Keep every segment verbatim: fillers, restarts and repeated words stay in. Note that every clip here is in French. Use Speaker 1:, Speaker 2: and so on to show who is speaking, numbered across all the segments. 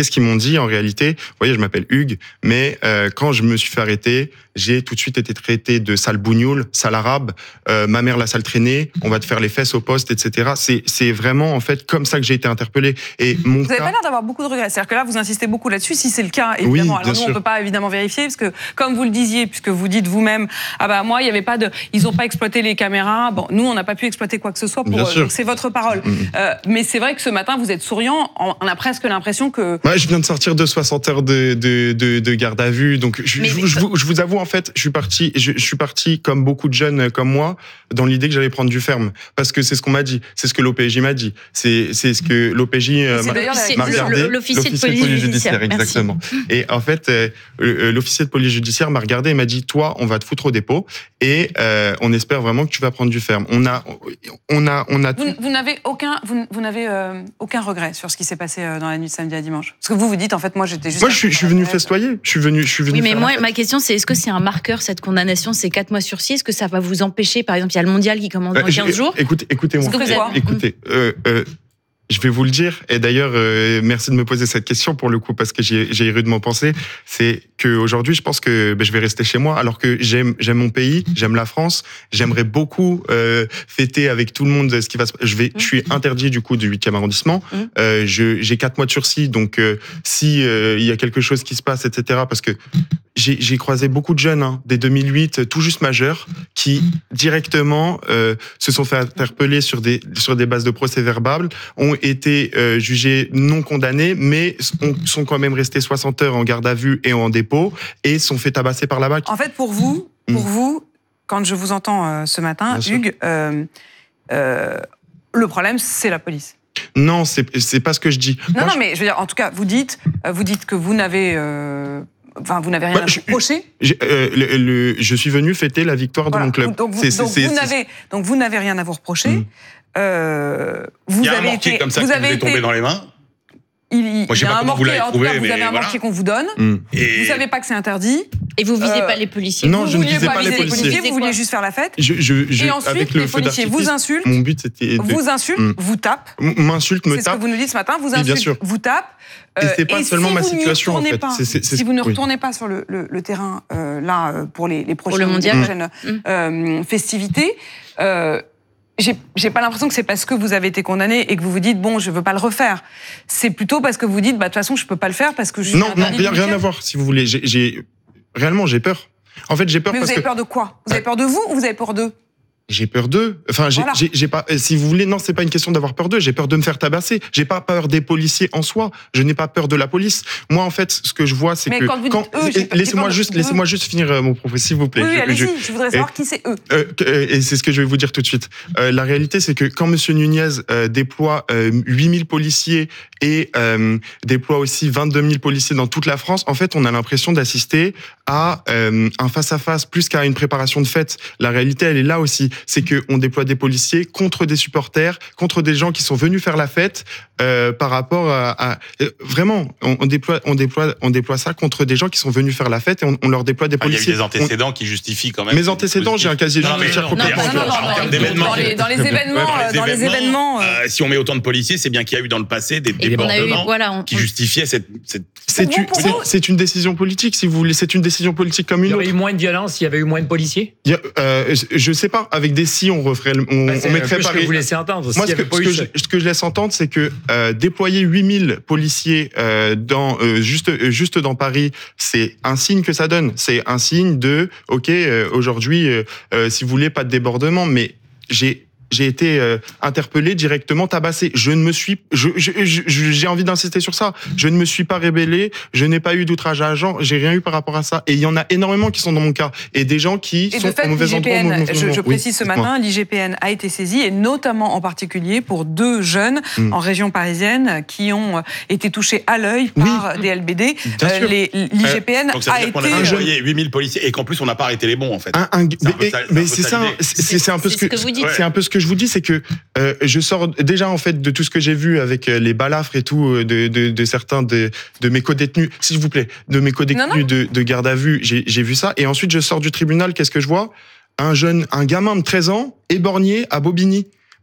Speaker 1: qu'est-ce qu'ils m'ont dit en réalité? Vous voyez, je m'appelle Hugues, mais euh, quand je me suis fait arrêter, j'ai tout de suite été traité de sale bougnoule, sale arabe, euh, ma mère la sale traînée, on va te faire les fesses au poste, et cetera. C'est, c'est vraiment, en fait, comme ça que j'ai été interpellé. Et mon
Speaker 2: vous n'avez
Speaker 1: cas...
Speaker 2: pas l'air d'avoir beaucoup de regrets. C'est-à-dire que là, vous insistez beaucoup là-dessus. Si c'est le cas, évidemment,
Speaker 1: oui,
Speaker 2: alors nous, on ne peut pas évidemment vérifier, parce que, comme vous le disiez, puisque vous dites vous-même, ah bah moi, il y avait pas de, ils n'ont pas exploité les caméras. Bon, nous, on n'a pas pu exploiter quoi que ce soit. Pour, euh, c'est votre parole. Mmh. Euh, mais c'est vrai que ce matin, vous êtes souriant. On a presque l'impression que.
Speaker 1: Ouais, je viens de sortir de soixante heures de, de, de, de garde à vue, donc je, je, je, vous, je vous avoue, en fait, je suis parti. Je, je suis parti, comme beaucoup de jeunes comme moi, dans l'idée que j'allais prendre du ferme. Parce que c'est ce qu'on m'a dit. C'est ce que l'O P J m'a dit. C'est, c'est ce que l'O P J euh, m'a, m'a regardé.
Speaker 3: L'officier de police judiciaire. judiciaire
Speaker 1: exactement. Et en fait, euh, l'officier de police judiciaire m'a regardé et m'a dit, toi, on va te foutre au dépôt et euh, on espère vraiment que tu vas prendre du ferme. On a, on a, on a.
Speaker 2: Vous, tout... vous n'avez aucun, vous, vous n'avez euh, aucun regret sur ce qui s'est passé dans la nuit de samedi à dimanche. Parce que vous vous dites, en fait, moi, j'étais juste.
Speaker 1: Moi, je suis, je suis venu festoyer. Je suis venu, je suis venu.
Speaker 3: Oui, mais moi, ma question, c'est est-ce que c'est un marqueur cette condamnation, ces quatre mois sursis, est-ce que ça va vous empêcher, par exemple, il y a le mondial qui commence dans quinze jours.
Speaker 1: Écoutez, écoutez-moi. Écoutez, euh, euh, je vais vous le dire, et d'ailleurs, euh, merci de me poser cette question pour le coup, parce que j'ai, j'ai rudement pensé, c'est qu'aujourd'hui, je pense que ben, je vais rester chez moi, alors que j'aime, j'aime mon pays, j'aime la France, j'aimerais beaucoup euh, fêter avec tout le monde ce qui va se passer. Je vais, mmh. je suis interdit du coup du huitième arrondissement, mmh. euh, je, j'ai quatre mois de sursis, donc euh, si euh, il y a quelque chose qui se passe, et cetera, parce que j'ai, j'ai croisé beaucoup de jeunes, hein, dès deux mille huit, tout juste majeurs, qui directement euh, se sont fait interpeller sur des sur des bases de procès-verbal, ont été euh, jugés non condamnés, mais ont, sont quand même restés soixante heures en garde à vue et en dépôt, et sont fait tabasser par la B A C.
Speaker 2: En fait, pour vous, pour mmh. vous, quand je vous entends euh, ce matin, Bien Hugues, euh, euh, le problème, c'est la police.
Speaker 1: Non, c'est c'est pas ce que je dis.
Speaker 2: Non,
Speaker 1: Moi,
Speaker 2: non,
Speaker 1: je...
Speaker 2: mais je veux dire, en tout cas, vous dites, euh, vous dites que vous n'avez. Euh... Enfin, vous n'avez rien bah, à vous reprocher.
Speaker 1: Euh, le, le, je suis venu fêter la victoire voilà. de mon club.
Speaker 2: Donc vous, c'est, donc c'est, vous n'avez, donc vous n'avez rien à vous reprocher. Mmh. Euh, vous
Speaker 4: il y a
Speaker 2: avez
Speaker 4: un mortier
Speaker 2: été,
Speaker 4: comme ça
Speaker 2: vous
Speaker 4: qui
Speaker 2: avez
Speaker 4: vous est tombé
Speaker 2: été...
Speaker 4: dans les mains.
Speaker 2: Il, il,
Speaker 4: Moi, je sais
Speaker 2: il y a
Speaker 4: pas
Speaker 2: un mortier,
Speaker 4: vous l'avez
Speaker 2: en
Speaker 4: trouvé,
Speaker 2: tout cas, vous avez un
Speaker 4: voilà.
Speaker 2: mortier qu'on vous donne.
Speaker 1: Mmh.
Speaker 2: Et... Vous savez pas que c'est interdit.
Speaker 3: Et vous visez
Speaker 2: euh,
Speaker 3: pas les policiers.
Speaker 1: Non,
Speaker 2: vous
Speaker 1: je ne
Speaker 2: visez
Speaker 1: pas,
Speaker 2: pas
Speaker 1: les policiers.
Speaker 2: policiers. Vous vouliez juste faire la fête.
Speaker 1: Je, je, je,
Speaker 2: et ensuite,
Speaker 1: avec
Speaker 2: les
Speaker 1: le
Speaker 2: policiers vous insultent.
Speaker 1: Mon but, c'était de...
Speaker 2: vous insultent, mmh. vous tapent.
Speaker 1: M'insulte, me tape.
Speaker 2: C'est ce que vous nous dites ce matin. Vous insultent,
Speaker 1: oui,
Speaker 2: vous tapent.
Speaker 1: Et c'est pas
Speaker 2: et
Speaker 1: seulement
Speaker 2: si
Speaker 1: ma situation, en fait.
Speaker 2: Pas,
Speaker 1: c'est, c'est, c'est...
Speaker 2: Si vous ne
Speaker 1: oui.
Speaker 2: retournez pas sur le, le, le terrain, euh, là, pour les, les prochaines,
Speaker 3: pour le mondial.
Speaker 2: les prochaines mmh. euh, festivités, euh, j'ai, j'ai pas l'impression que c'est parce que vous avez été condamné et que vous vous dites, bon, je veux pas le refaire. C'est plutôt parce que vous dites, bah, de toute façon, je peux pas le faire parce que je suis
Speaker 1: Non, non, rien, rien à voir, si vous voulez. J'ai, j'ai... Réellement, j'ai peur. En fait, j'ai peur
Speaker 2: Mais
Speaker 1: parce
Speaker 2: vous avez
Speaker 1: que...
Speaker 2: peur de quoi? Vous avez peur de vous ou vous avez peur d'eux?
Speaker 1: J'ai peur d'eux. Enfin, j'ai, voilà. j'ai, j'ai pas. Si vous voulez, non, c'est pas une question d'avoir peur d'eux. J'ai peur de me faire tabasser. J'ai pas peur des policiers en soi. Je n'ai pas peur de la police. Moi, en fait, ce que je vois, c'est
Speaker 2: mais
Speaker 1: que
Speaker 2: quand vous
Speaker 1: quand.
Speaker 2: Dites eux, j'ai
Speaker 1: laissez-moi juste, laissez-moi juste finir mon propos, s'il vous plaît.
Speaker 2: Oui,
Speaker 1: je,
Speaker 2: allez-y.
Speaker 1: Je,
Speaker 2: je voudrais savoir et, qui c'est eux.
Speaker 1: Euh, et c'est ce que je vais vous dire tout de suite. Euh, la réalité, c'est que quand Monsieur Nunez euh, déploie euh, huit mille policiers et euh, déploie aussi vingt-deux mille policiers dans toute la France, en fait, on a l'impression d'assister à euh, un face-à-face plus qu'à une préparation de fête. La réalité, elle est là aussi. C'est que on déploie des policiers contre des supporters, contre des gens qui sont venus faire la fête, euh, par rapport à, à vraiment, on, on déploie, on déploie, on déploie ça contre des gens qui sont venus faire la fête et on, on leur déploie des policiers.
Speaker 4: Ah, il y a eu des antécédents on... qui justifient quand même.
Speaker 1: Mes antécédents, j'ai un casier judiciaire complet.
Speaker 2: Dans les dans les événements, dans les événements.
Speaker 4: Si on met autant de policiers, c'est bien qu'il y a eu dans le passé des débordements
Speaker 3: voilà,
Speaker 4: qui justifiaient cette. cette...
Speaker 1: C'est une, c'est, c'est une décision politique, si vous voulez. C'est une décision politique comme une autre.
Speaker 5: Il y aurait eu moins de violence s'il y avait eu moins de policiers.
Speaker 1: Il y a, euh, je sais pas. Avec des si, on referait, on, bah,
Speaker 5: on mettrait pas. Ce que vous laissez entendre.
Speaker 1: Moi, ce que, ce, que je, ce que je laisse entendre, c'est que euh, déployer huit mille policiers euh, dans euh, juste juste dans Paris, c'est un signe que ça donne. C'est un signe de ok, euh, aujourd'hui, euh, euh, si vous voulez, pas de débordement, mais j'ai j'ai été euh, interpellé, directement tabassé. Je ne me suis, je, je, je, j'ai envie d'insister sur ça. Je ne me suis pas rébellé. Je n'ai pas eu d'outrage à agent. J'ai rien eu par rapport à ça. Et il y en a énormément qui sont dans mon cas. Et des gens qui
Speaker 2: et
Speaker 1: sont
Speaker 2: de fait,
Speaker 1: au mauvais endroit. Au mauvais
Speaker 2: je, je précise
Speaker 1: oui,
Speaker 2: ce matin, l'I G P N a été saisi et notamment en particulier pour deux jeunes mmh. en région parisienne qui ont été touchés à l'œil par oui. des L B D. Euh, les, l'I G P N
Speaker 4: euh, donc ça veut
Speaker 2: a
Speaker 4: dire
Speaker 2: été.
Speaker 4: qu'on a envoyé huit mille policiers et qu'en plus on n'a pas arrêté les bons en fait.
Speaker 1: Un, un, mais, mais c'est ça, c'est, c'est un peu ce que,
Speaker 3: ce que vous dites.
Speaker 1: C'est un peu ce que je vous dis, c'est que Euh, je sors déjà en fait de tout ce que j'ai vu avec les balafres et tout de, de, de certains de, de mes codétenus, s'il vous plaît, de mes codétenus non, non. De, de garde à vue, j'ai, j'ai vu ça. Et ensuite je sors du tribunal, qu'est-ce que je vois? Un jeune, un gamin de treize ans, éborgné à Bobigny. Mais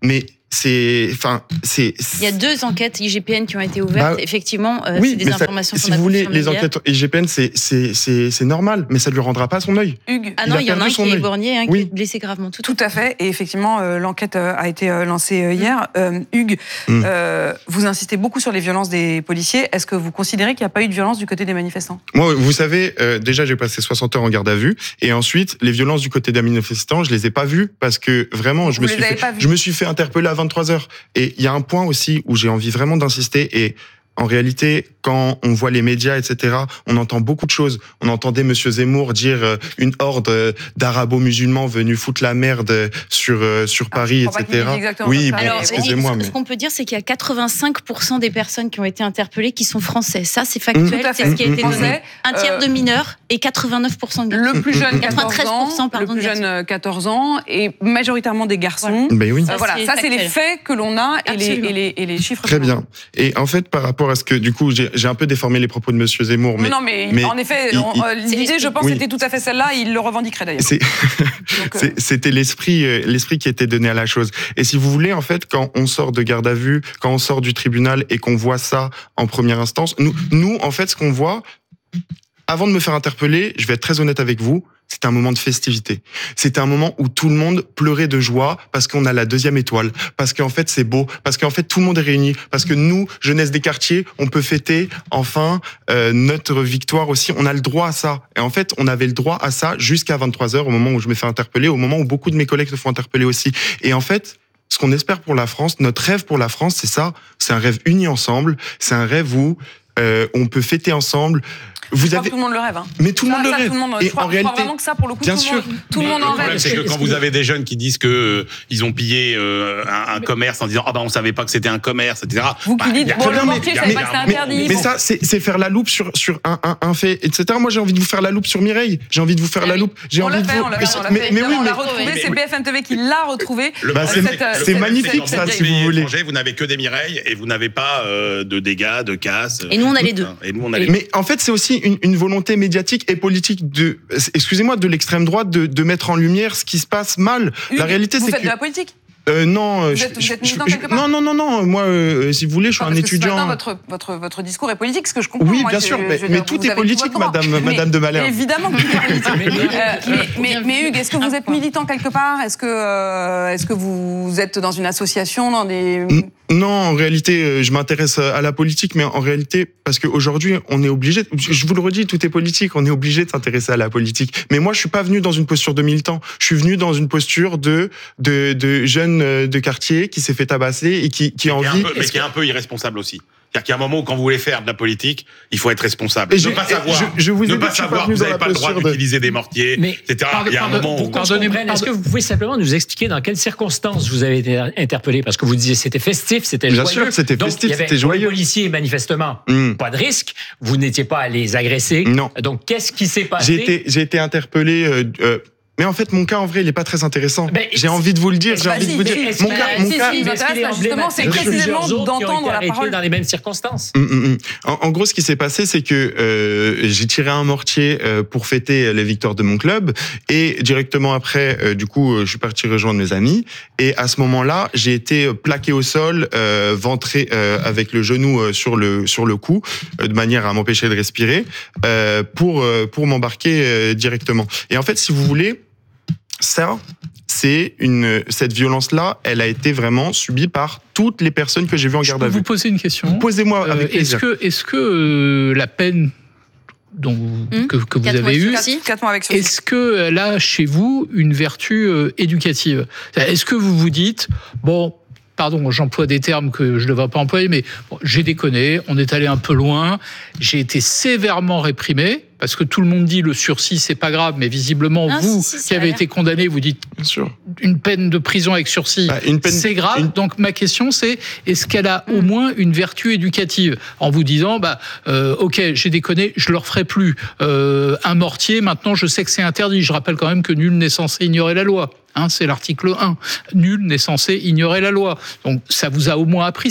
Speaker 1: c'est, enfin, c'est.
Speaker 3: Il y a deux enquêtes I G P N qui ont été ouvertes.
Speaker 1: Bah,
Speaker 3: Effectivement, euh,
Speaker 1: oui,
Speaker 3: c'est des
Speaker 1: mais ça,
Speaker 3: informations qu'on
Speaker 1: si
Speaker 3: a
Speaker 1: vous voulez,
Speaker 3: confirmées
Speaker 1: les
Speaker 3: hier.
Speaker 1: enquêtes I G P N, c'est, c'est, c'est, c'est normal, mais ça lui rendra pas son œil.
Speaker 2: Hugues.
Speaker 3: Ah non, il,
Speaker 1: il
Speaker 3: y en a un qui est
Speaker 1: œil.
Speaker 3: éborgné, un
Speaker 1: oui.
Speaker 3: qui est blessé gravement. Tout,
Speaker 2: Tout à fait. Et effectivement, euh, l'enquête euh, a été euh, lancée euh, hier. Euh, Hugues,
Speaker 1: Mm.
Speaker 2: euh, vous insistez beaucoup sur les violences des policiers. Est-ce que vous considérez qu'il n'y a pas eu de violence du côté des manifestants ?
Speaker 1: Moi, vous savez, euh, déjà, j'ai passé soixante heures en garde à vue, et ensuite, les violences du côté des manifestants, je les ai pas vues parce que vraiment, je
Speaker 2: Vous
Speaker 1: me
Speaker 2: les
Speaker 1: suis
Speaker 2: avez
Speaker 1: fait,
Speaker 2: pas vues.
Speaker 1: je me suis fait interpeller à vingt-trois heures. Et il y a un point aussi où j'ai envie vraiment d'insister. Et en réalité, quand on voit les médias, et cetera, on entend beaucoup de choses. On entendait Monsieur Zemmour dire euh, une horde euh, d'arabo-musulmans venus foutre la merde sur euh, sur
Speaker 2: Ah,
Speaker 1: Paris,
Speaker 2: je crois pas qu'il
Speaker 1: et cetera.
Speaker 2: dise exactement
Speaker 1: Oui,
Speaker 2: comme
Speaker 1: bon,
Speaker 2: ça.
Speaker 3: Alors,
Speaker 1: excusez-moi,
Speaker 3: ce,
Speaker 1: mais
Speaker 3: ce qu'on peut dire, c'est qu'il y a quatre-vingt-cinq pour cent des personnes qui ont été interpellées qui sont français. Ça, c'est factuel.
Speaker 1: Mmh.
Speaker 2: Tout à fait.
Speaker 3: C'est ce qui a été
Speaker 1: Mmh.
Speaker 3: donné. Un tiers
Speaker 2: Euh,
Speaker 3: de mineurs et quatre-vingt-neuf pour cent de garçons.
Speaker 2: Le plus jeune, quatorze
Speaker 3: quatre-vingt-treize pour cent,
Speaker 2: ans,
Speaker 3: pardon,
Speaker 2: le plus
Speaker 3: de
Speaker 2: jeune, euh, quatorze ans, et majoritairement des garçons.
Speaker 1: ben oui.
Speaker 2: Euh,
Speaker 3: Ça,
Speaker 2: voilà,
Speaker 3: c'est
Speaker 2: ça c'est les
Speaker 3: factuel.
Speaker 2: faits que l'on a et les,
Speaker 3: Absolument.
Speaker 2: et, les, et les chiffres.
Speaker 1: Très
Speaker 2: que l'on a.
Speaker 1: bien. Et en fait, par rapport à ce que, du coup, j'ai j'ai un peu déformé les propos de Monsieur Zemmour, mais
Speaker 2: non, mais,
Speaker 1: mais
Speaker 2: en effet,
Speaker 1: il-
Speaker 2: on-
Speaker 1: il-
Speaker 2: euh, l'idée, je pense,
Speaker 1: Oui.
Speaker 2: était tout à fait celle-là. Il le revendiquerait d'ailleurs.
Speaker 1: c'est
Speaker 2: Donc, euh,
Speaker 1: C'est- C'était l'esprit, euh, l'esprit qui était donné à la chose. Et si vous voulez, en fait, quand on sort de garde à vue, quand on sort du tribunal et qu'on voit ça en première instance, nous, nous, en fait, ce qu'on voit, avant de me faire interpeller, je vais être très honnête avec vous, c'était un moment de festivité. C'était un moment où tout le monde pleurait de joie parce qu'on a la deuxième étoile, parce qu'en fait c'est beau, parce qu'en fait tout le monde est réuni, parce que nous, jeunesse des quartiers, on peut fêter enfin euh, notre victoire aussi. On a le droit à ça. Et en fait, on avait le droit à ça jusqu'à vingt-trois heures, au moment où je me fais interpeller, au moment où beaucoup de mes collègues se font interpeller aussi. Et en fait, ce qu'on espère pour la France, notre rêve pour la France, c'est ça. C'est un rêve uni ensemble. C'est un rêve où euh, on peut fêter ensemble. Vous
Speaker 2: je crois
Speaker 1: avez,
Speaker 2: que tout le monde le rêve. Hein.
Speaker 1: mais tout le
Speaker 2: Ça,
Speaker 1: monde le
Speaker 2: ça,
Speaker 1: rêve.
Speaker 2: tout le monde,
Speaker 1: Et
Speaker 2: je crois,
Speaker 1: en
Speaker 2: je crois
Speaker 1: réalité,
Speaker 2: vraiment que ça, pour le coup,
Speaker 1: bien
Speaker 2: tout,
Speaker 1: sûr.
Speaker 2: le monde, tout le
Speaker 4: Mais
Speaker 2: monde
Speaker 4: le
Speaker 2: en
Speaker 4: problème,
Speaker 2: rêve.
Speaker 4: c'est que quand vous avez des jeunes qui disent que euh, ils ont pillé euh, un, un commerce en disant ah bah on savait pas que c'était un commerce, et cetera.
Speaker 2: Vous qui
Speaker 4: Bah,
Speaker 2: dites,
Speaker 4: il y a
Speaker 2: bon,
Speaker 4: très
Speaker 2: le
Speaker 4: bien, mais-
Speaker 2: mortier, je
Speaker 4: mais-
Speaker 2: savais pas que c'était
Speaker 4: mais-
Speaker 2: interdit.
Speaker 1: Mais
Speaker 2: Bon.
Speaker 1: ça, c'est c'est faire la loupe sur, sur un, un, un fait, et cetera. Moi, j'ai envie de vous faire la loupe sur Mireille. J'ai envie de vous faire la loupe. J'ai
Speaker 2: On
Speaker 1: envie
Speaker 2: l'a
Speaker 1: de
Speaker 2: fait,
Speaker 1: vous.
Speaker 2: on l'a fait, on l'a
Speaker 1: mais,
Speaker 2: fait.
Speaker 1: mais oui,
Speaker 2: on l'a
Speaker 1: mais.
Speaker 2: retrouvé,
Speaker 4: mais-
Speaker 2: c'est B F M T V qui l'a retrouvé.
Speaker 4: Le
Speaker 1: Bah, c'est-
Speaker 2: Cette, euh,
Speaker 1: c'est
Speaker 2: cette-
Speaker 1: magnifique,
Speaker 2: cette-
Speaker 1: ça,
Speaker 2: cette-
Speaker 1: si vous voulez.
Speaker 4: étrangers, vous n'avez que des Mireilles et vous n'avez pas euh, de dégâts, de casse.
Speaker 3: Et nous, on a les deux.
Speaker 4: Et nous, on a les deux.
Speaker 1: Mais en fait, c'est aussi une, une volonté médiatique et politique de, excusez-moi, de l'extrême droite de, de mettre en lumière ce qui se passe mal.
Speaker 2: Hugues,
Speaker 1: La réalité,
Speaker 2: vous
Speaker 1: c'est
Speaker 2: faites
Speaker 1: que
Speaker 2: de la politique.
Speaker 1: euh, non, euh,
Speaker 2: Vous
Speaker 1: je-
Speaker 2: êtes- vous
Speaker 1: je-
Speaker 2: êtes militant
Speaker 1: je-
Speaker 2: quelque part
Speaker 1: non, non, non, non. Moi, euh, si vous voulez, je suis
Speaker 2: Non,
Speaker 1: un
Speaker 2: parce que ce
Speaker 1: étudiant.
Speaker 2: matin, votre, votre, votre discours est politique, ce que je comprends.
Speaker 1: Oui,
Speaker 2: Moi,
Speaker 1: bien
Speaker 2: je-
Speaker 1: sûr,
Speaker 2: je-
Speaker 1: mais,
Speaker 2: je veux
Speaker 1: mais
Speaker 2: dire,
Speaker 1: tout
Speaker 2: vous
Speaker 1: est
Speaker 2: avez
Speaker 1: politique,
Speaker 2: votre droit.
Speaker 1: Madame,
Speaker 2: Mais-
Speaker 1: Madame de Malherbe.
Speaker 2: Évidemment que tout est politique.
Speaker 5: Mais-
Speaker 2: Euh, mais, mais,
Speaker 3: Pour
Speaker 2: mais Hugues, est-ce que vous êtes militant quelque part ? Est-ce que, euh, est-ce que vous êtes dans une association, dans des...
Speaker 1: Non, en réalité, euh, je m'intéresse à la politique, mais en réalité, parce qu'aujourd'hui, on est obligé, je vous le redis, tout est politique, on est obligé de s'intéresser à la politique. Mais moi, je suis pas venu dans une posture de militant, je suis venu dans une posture de, de, de jeune euh, de quartier qui s'est fait tabasser et qui, qui a
Speaker 4: Mais qui est
Speaker 1: envie...
Speaker 4: un peu- mais qui est un peu irresponsable aussi. C'est-à-dire qu'il y a un moment où, quand vous voulez faire de la politique, il faut être responsable.
Speaker 1: Et
Speaker 4: ne
Speaker 1: je-
Speaker 4: pas
Speaker 1: et
Speaker 4: savoir,
Speaker 1: je- je vous ai
Speaker 4: ne
Speaker 1: dit
Speaker 4: pas
Speaker 1: que je suis pas
Speaker 4: savoir que
Speaker 1: venu
Speaker 4: vous
Speaker 1: dans
Speaker 4: n'avez
Speaker 1: la
Speaker 4: pas le droit
Speaker 1: posture de-
Speaker 4: d'utiliser des mortiers,
Speaker 5: Mais-
Speaker 4: et cetera.
Speaker 5: Pardon-
Speaker 4: Il y a un
Speaker 5: pardon-
Speaker 4: moment où...
Speaker 5: pour qu'on se comprenne, est-ce que vous pouvez simplement nous expliquer dans quelles circonstances vous avez été interpellé ? Parce que vous disiez c'était festif, c'était
Speaker 1: Bien
Speaker 5: joyeux.
Speaker 1: sûr, c'était
Speaker 5: Donc,
Speaker 1: festif,
Speaker 5: il y avait
Speaker 1: c'était
Speaker 5: pour les
Speaker 1: joyeux.
Speaker 5: policiers, manifestement,
Speaker 1: Hmm.
Speaker 5: pas de risque. Vous n'étiez pas à les agresser.
Speaker 1: Non.
Speaker 5: Donc, qu'est-ce qui s'est passé ?
Speaker 1: J'ai été, j'ai été interpellé. Euh, euh, mais en fait, mon cas, en vrai, il est pas très intéressant.
Speaker 5: Mais
Speaker 1: j'ai envie de vous le dire. J'ai
Speaker 2: Bah,
Speaker 1: envie
Speaker 2: si,
Speaker 1: de vous
Speaker 2: si,
Speaker 1: dire.
Speaker 2: si,
Speaker 1: Mon
Speaker 2: si,
Speaker 1: cas,
Speaker 2: si,
Speaker 1: mon
Speaker 2: si,
Speaker 1: cas.
Speaker 2: si,
Speaker 5: Mais est-ce qu'il est
Speaker 2: intéresse, justement, c'est
Speaker 5: emblématique de
Speaker 2: précisément
Speaker 5: plusieurs autres qui ont
Speaker 2: d'entendre
Speaker 5: été
Speaker 2: la
Speaker 5: arrêtés
Speaker 2: parole.
Speaker 5: dans les mêmes circonstances.
Speaker 1: Hum, hum, hum. En, en gros, ce qui s'est passé, c'est que euh, j'ai tiré un mortier euh, pour fêter les victoires de mon club, et directement après, euh, du coup, euh, je suis parti rejoindre mes amis. Et à ce moment-là, j'ai été plaqué au sol, euh, ventré euh, avec le genou euh, sur le sur le cou, euh, de manière à m'empêcher de respirer, euh, pour euh, pour m'embarquer euh, directement. Et en fait, si vous voulez, ça, c'est une cette violence-là, elle a été vraiment subie par toutes les personnes que j'ai vues en
Speaker 6: Je
Speaker 1: garde
Speaker 6: peux
Speaker 1: à vue.
Speaker 6: vous poser une question.
Speaker 1: Posez-moi
Speaker 6: Euh,
Speaker 1: avec
Speaker 6: Est-ce
Speaker 1: plaisir.
Speaker 6: que, est-ce que euh, la peine dont,
Speaker 3: Hum,
Speaker 6: que, que vous
Speaker 3: quatre mois
Speaker 6: avez eue,
Speaker 3: sur
Speaker 2: Quatre, quatre mois avec sursis.
Speaker 6: est-ce qu'elle a chez vous une vertu euh, éducative ? Est-ce que vous vous dites, bon, pardon, j'emploie des termes que je ne devrais pas employer, mais bon, j'ai déconné, on est allé un peu loin, j'ai été sévèrement réprimé, parce que tout le monde dit le sursis, c'est pas grave, mais visiblement,
Speaker 3: Ah,
Speaker 6: vous,
Speaker 3: si, si, ça
Speaker 6: qui
Speaker 3: a
Speaker 6: avez
Speaker 3: l'air.
Speaker 6: été condamné, vous dites
Speaker 1: Bien sûr.
Speaker 6: une peine de prison avec sursis,
Speaker 1: Bah, une peine-
Speaker 6: c'est grave.
Speaker 1: une-
Speaker 6: Donc ma question c'est, est-ce qu'elle a au moins une vertu éducative en vous disant, bah euh, ok, j'ai déconné, je le referai plus. Euh, un mortier, maintenant je sais que c'est interdit. Je rappelle quand même que nul n'est censé ignorer la loi. Hein, c'est l'article un. Nul n'est censé ignorer la loi. Donc ça vous a au moins appris ça.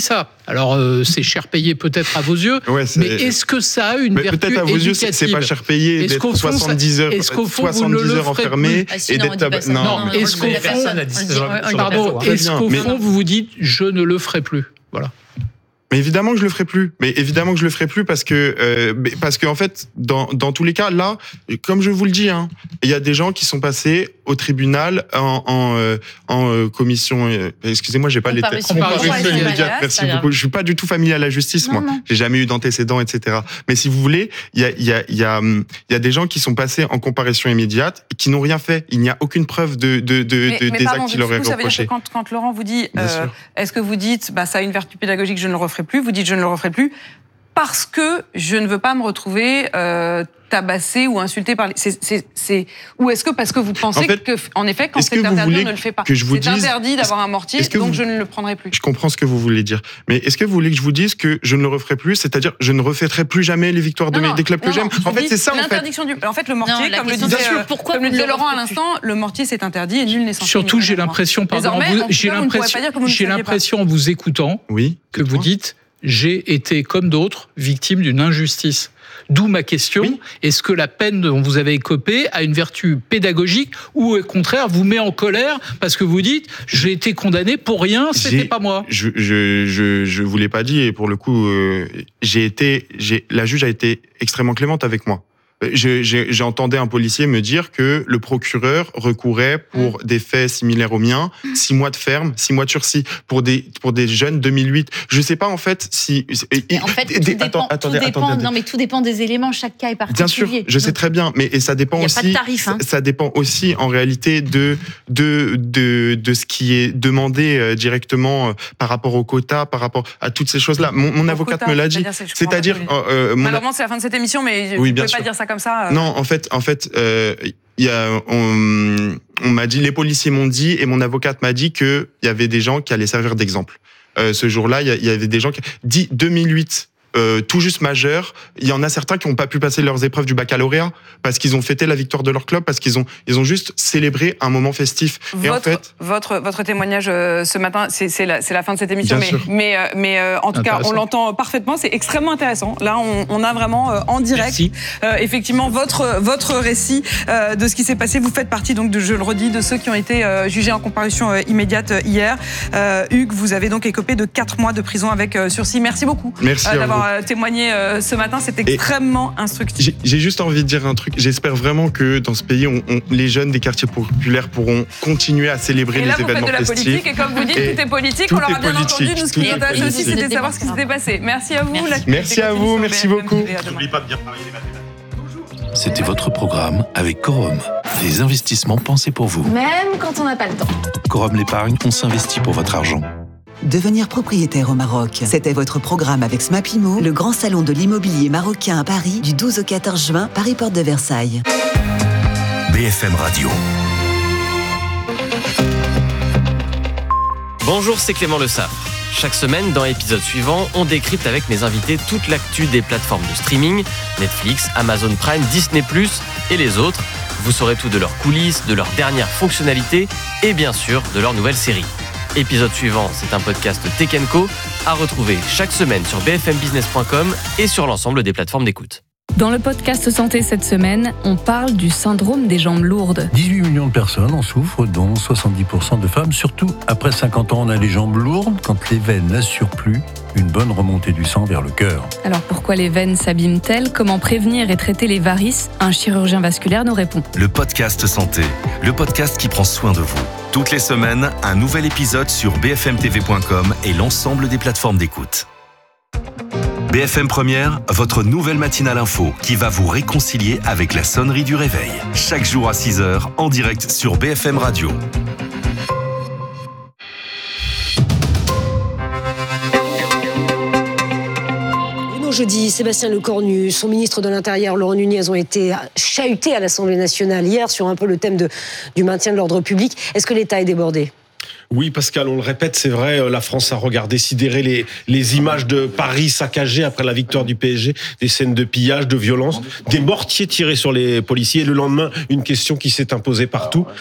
Speaker 6: Alors, euh, c'est cher payé peut-être à vos yeux,
Speaker 1: ouais,
Speaker 6: mais est-ce que ça a une
Speaker 1: mais
Speaker 6: vertu
Speaker 1: peut-être à vos yeux, c'est, c'est pas cher payé
Speaker 6: est-ce
Speaker 1: d'être soixante-dix heures,
Speaker 6: est-ce qu'au fond,
Speaker 1: soixante-dix heures enfermé
Speaker 3: ah, si,
Speaker 1: et
Speaker 3: non,
Speaker 1: d'être tab...
Speaker 3: non,
Speaker 6: non, non, est-ce qu'au fond, pardon, est-ce qu'au fond vous vous dites je ne le ferai plus, voilà.
Speaker 1: Mais évidemment que je le ferai plus. Mais évidemment que je le ferai plus parce que euh, parce que en fait, dans dans tous les cas, là, comme je vous le dis, hein, il y a des gens qui sont passés au tribunal en en, euh, en euh, commission. Euh, excusez-moi, j'ai pas les termes.
Speaker 3: Comparution
Speaker 1: immédiate. Merci beaucoup. Je suis pas du tout familier à la justice, non, moi. Non. J'ai jamais eu d'antécédents, et cetera. Mais si vous voulez, il y a il y a il y a il y a des gens qui sont passés en comparution immédiate et qui n'ont rien fait. Il n'y a aucune preuve de de de,
Speaker 2: mais,
Speaker 1: de
Speaker 2: mais
Speaker 1: des
Speaker 2: pardon,
Speaker 1: actes qui leur est reproché.
Speaker 2: Quand quand Laurent vous dit, euh, est-ce que vous dites, bah ça a une vertu pédagogique, je ne le referai plus. Vous dites, je ne le referai plus parce que je ne veux pas me retrouver euh, tabassé ou insulté par les... C'est, c'est, c'est... Ou est-ce que parce que vous pensez en fait, que, en effet, quand c'est interdit, on ne le fait pas.
Speaker 1: Que je vous
Speaker 2: c'est
Speaker 1: dise...
Speaker 2: interdit d'avoir un mortier, donc vous... je ne le prendrai plus.
Speaker 1: Je comprends ce que vous voulez dire. Mais est-ce que vous voulez que je vous dise que je ne le referai plus, c'est-à-dire je ne refêterai plus jamais les victoires de
Speaker 2: non,
Speaker 1: mes, des clubs
Speaker 2: non,
Speaker 1: que j'aime. En fait, c'est ça, en fait.
Speaker 2: Du... En fait, le mortier,
Speaker 3: non,
Speaker 2: comme le disait, euh, pourquoi comme le disait Laurent à l'instant, le mortier, c'est interdit et nul n'est censé.
Speaker 6: Surtout, j'ai l'impression, pardon, j'ai l'impression, j'ai l'impression en vous écoutant, que vous dites... J'ai été, comme d'autres, victime d'une injustice. D'où ma question, oui. Est-ce que la peine dont vous avez écopé a une vertu pédagogique ou au contraire vous met en colère parce que vous dites « j'ai été condamné pour rien, c'était j'ai, pas moi ».
Speaker 1: Je je, je je vous l'ai pas dit et pour le coup, euh, j'ai été, j'ai, la juge a été extrêmement clémente avec moi. Je, j'ai, j'entendais un policier me dire que le procureur recourait pour mmh. des faits similaires aux miens, six mois de ferme, six mois de sursis pour des pour des jeunes deux mille huit. Je sais pas en fait si.
Speaker 3: Et en fait, tout des, dépend. Attendez, tout dépend. Attendez, non, mais tout dépend des éléments. Chaque cas est particulier.
Speaker 1: Bien sûr, je sais très bien, mais et ça dépend aussi. Il y a pas de tarif, hein. Ça dépend aussi en réalité de de de de ce qui est demandé directement par rapport au quota, par rapport à toutes ces choses-là. Mon, mon avocate quota, me l'a dit. C'est-à-dire, c'est-à-dire euh,
Speaker 2: malheureusement, c'est la fin de cette émission, mais
Speaker 1: oui,
Speaker 2: vous
Speaker 1: bien
Speaker 2: pouvez
Speaker 1: sûr.
Speaker 2: pas dire ça comme ça. Euh...
Speaker 1: Non, en fait, en fait, euh, y a, on, on m'a dit, les policiers m'ont dit, et mon avocate m'a dit que il y avait des gens qui allaient servir d'exemple. Euh, ce jour-là, il y, y avait des gens qui dit deux mille huit. Euh, tout juste majeurs, il y en a certains qui n'ont pas pu passer leurs épreuves du baccalauréat parce qu'ils ont fêté la victoire de leur club, parce qu'ils ont ils ont juste célébré un moment festif.
Speaker 2: Votre,
Speaker 1: et en fait,
Speaker 2: votre votre témoignage euh, ce matin, c'est c'est la c'est la fin de cette émission, mais sûr. mais euh, mais euh, en tout cas on l'entend parfaitement, c'est extrêmement intéressant. Là on, on a vraiment euh, en direct euh, effectivement votre votre récit euh, de ce qui s'est passé. Vous faites partie donc de, je le redis, de ceux qui ont été euh, jugés en comparution euh, immédiate euh, hier. Euh, Hugues, vous avez donc écopé de quatre mois de prison avec euh, sursis. Merci beaucoup.
Speaker 1: Merci
Speaker 2: euh, d'avoir témoigné euh, ce matin, c'est extrêmement et instructif.
Speaker 1: J'ai, j'ai juste envie de dire un truc. J'espère vraiment que dans ce pays, on, on, les jeunes des quartiers populaires pourront continuer à célébrer
Speaker 2: et
Speaker 1: les
Speaker 2: là,
Speaker 1: événements festifs.
Speaker 2: Et là, vous faites de la politique, et comme vous dites, tout est politique. Tout on l'aura bien politique, entendu. Nous, ce qui nous intéresse aussi, c'était de savoir ce qui s'était passé. Merci à vous.
Speaker 1: Merci, merci à vous. Merci beaucoup.
Speaker 4: N'oublie pas de bien travailler les mathématiques.
Speaker 7: C'était votre programme avec Corum. Des investissements pensés pour vous.
Speaker 8: Même quand on n'a pas le temps.
Speaker 7: Corum l'épargne, on s'investit pour votre argent.
Speaker 9: Devenir propriétaire au Maroc, c'était votre programme avec Smapimo, le grand salon de l'immobilier marocain à Paris, du douze au quatorze juin, Paris Porte de Versailles.
Speaker 7: B F M Radio.
Speaker 10: Bonjour, c'est Clément Le Saffre. Chaque semaine, dans l'épisode suivant, on décrypte avec mes invités toute l'actu des plateformes de streaming, Netflix, Amazon Prime, Disney plus, et les autres. Vous saurez tout de leurs coulisses, de leurs dernières fonctionnalités et bien sûr de leurs nouvelles séries. Épisode suivant, c'est un podcast Tech and Co à retrouver chaque semaine sur b f m business point com et sur l'ensemble des plateformes d'écoute.
Speaker 11: Dans le podcast Santé cette semaine, on parle du syndrome des jambes lourdes.
Speaker 12: dix-huit millions de personnes en souffrent, dont soixante-dix pour cent de femmes. Surtout, après cinquante ans, on a les jambes lourdes quand les veines n'assurent plus une bonne remontée du sang vers le cœur.
Speaker 11: Alors pourquoi les veines s'abîment-elles ? Comment prévenir et traiter les varices ? Un chirurgien vasculaire nous répond.
Speaker 13: Le podcast Santé, le podcast qui prend soin de vous. Toutes les semaines, un nouvel épisode sur b f m t v point com et l'ensemble des plateformes d'écoute. B F M Première, votre nouvelle matinale info qui va vous réconcilier avec la sonnerie du réveil. Chaque jour à six heures, en direct sur B F M Radio.
Speaker 14: Jeudi, Sébastien Lecornu, son ministre de l'Intérieur, Laurent Nunez, ont été chahutés à l'Assemblée nationale hier sur un peu le thème de, du maintien de l'ordre public. Est-ce que l'État est débordé ?
Speaker 15: Oui, Pascal, on le répète, c'est vrai, la France a regardé sidéré les, les images de Paris saccagées après la victoire du P S G, des scènes de pillage, de violence, des mortiers tirés sur les policiers. Et le lendemain, une question qui s'est imposée partout.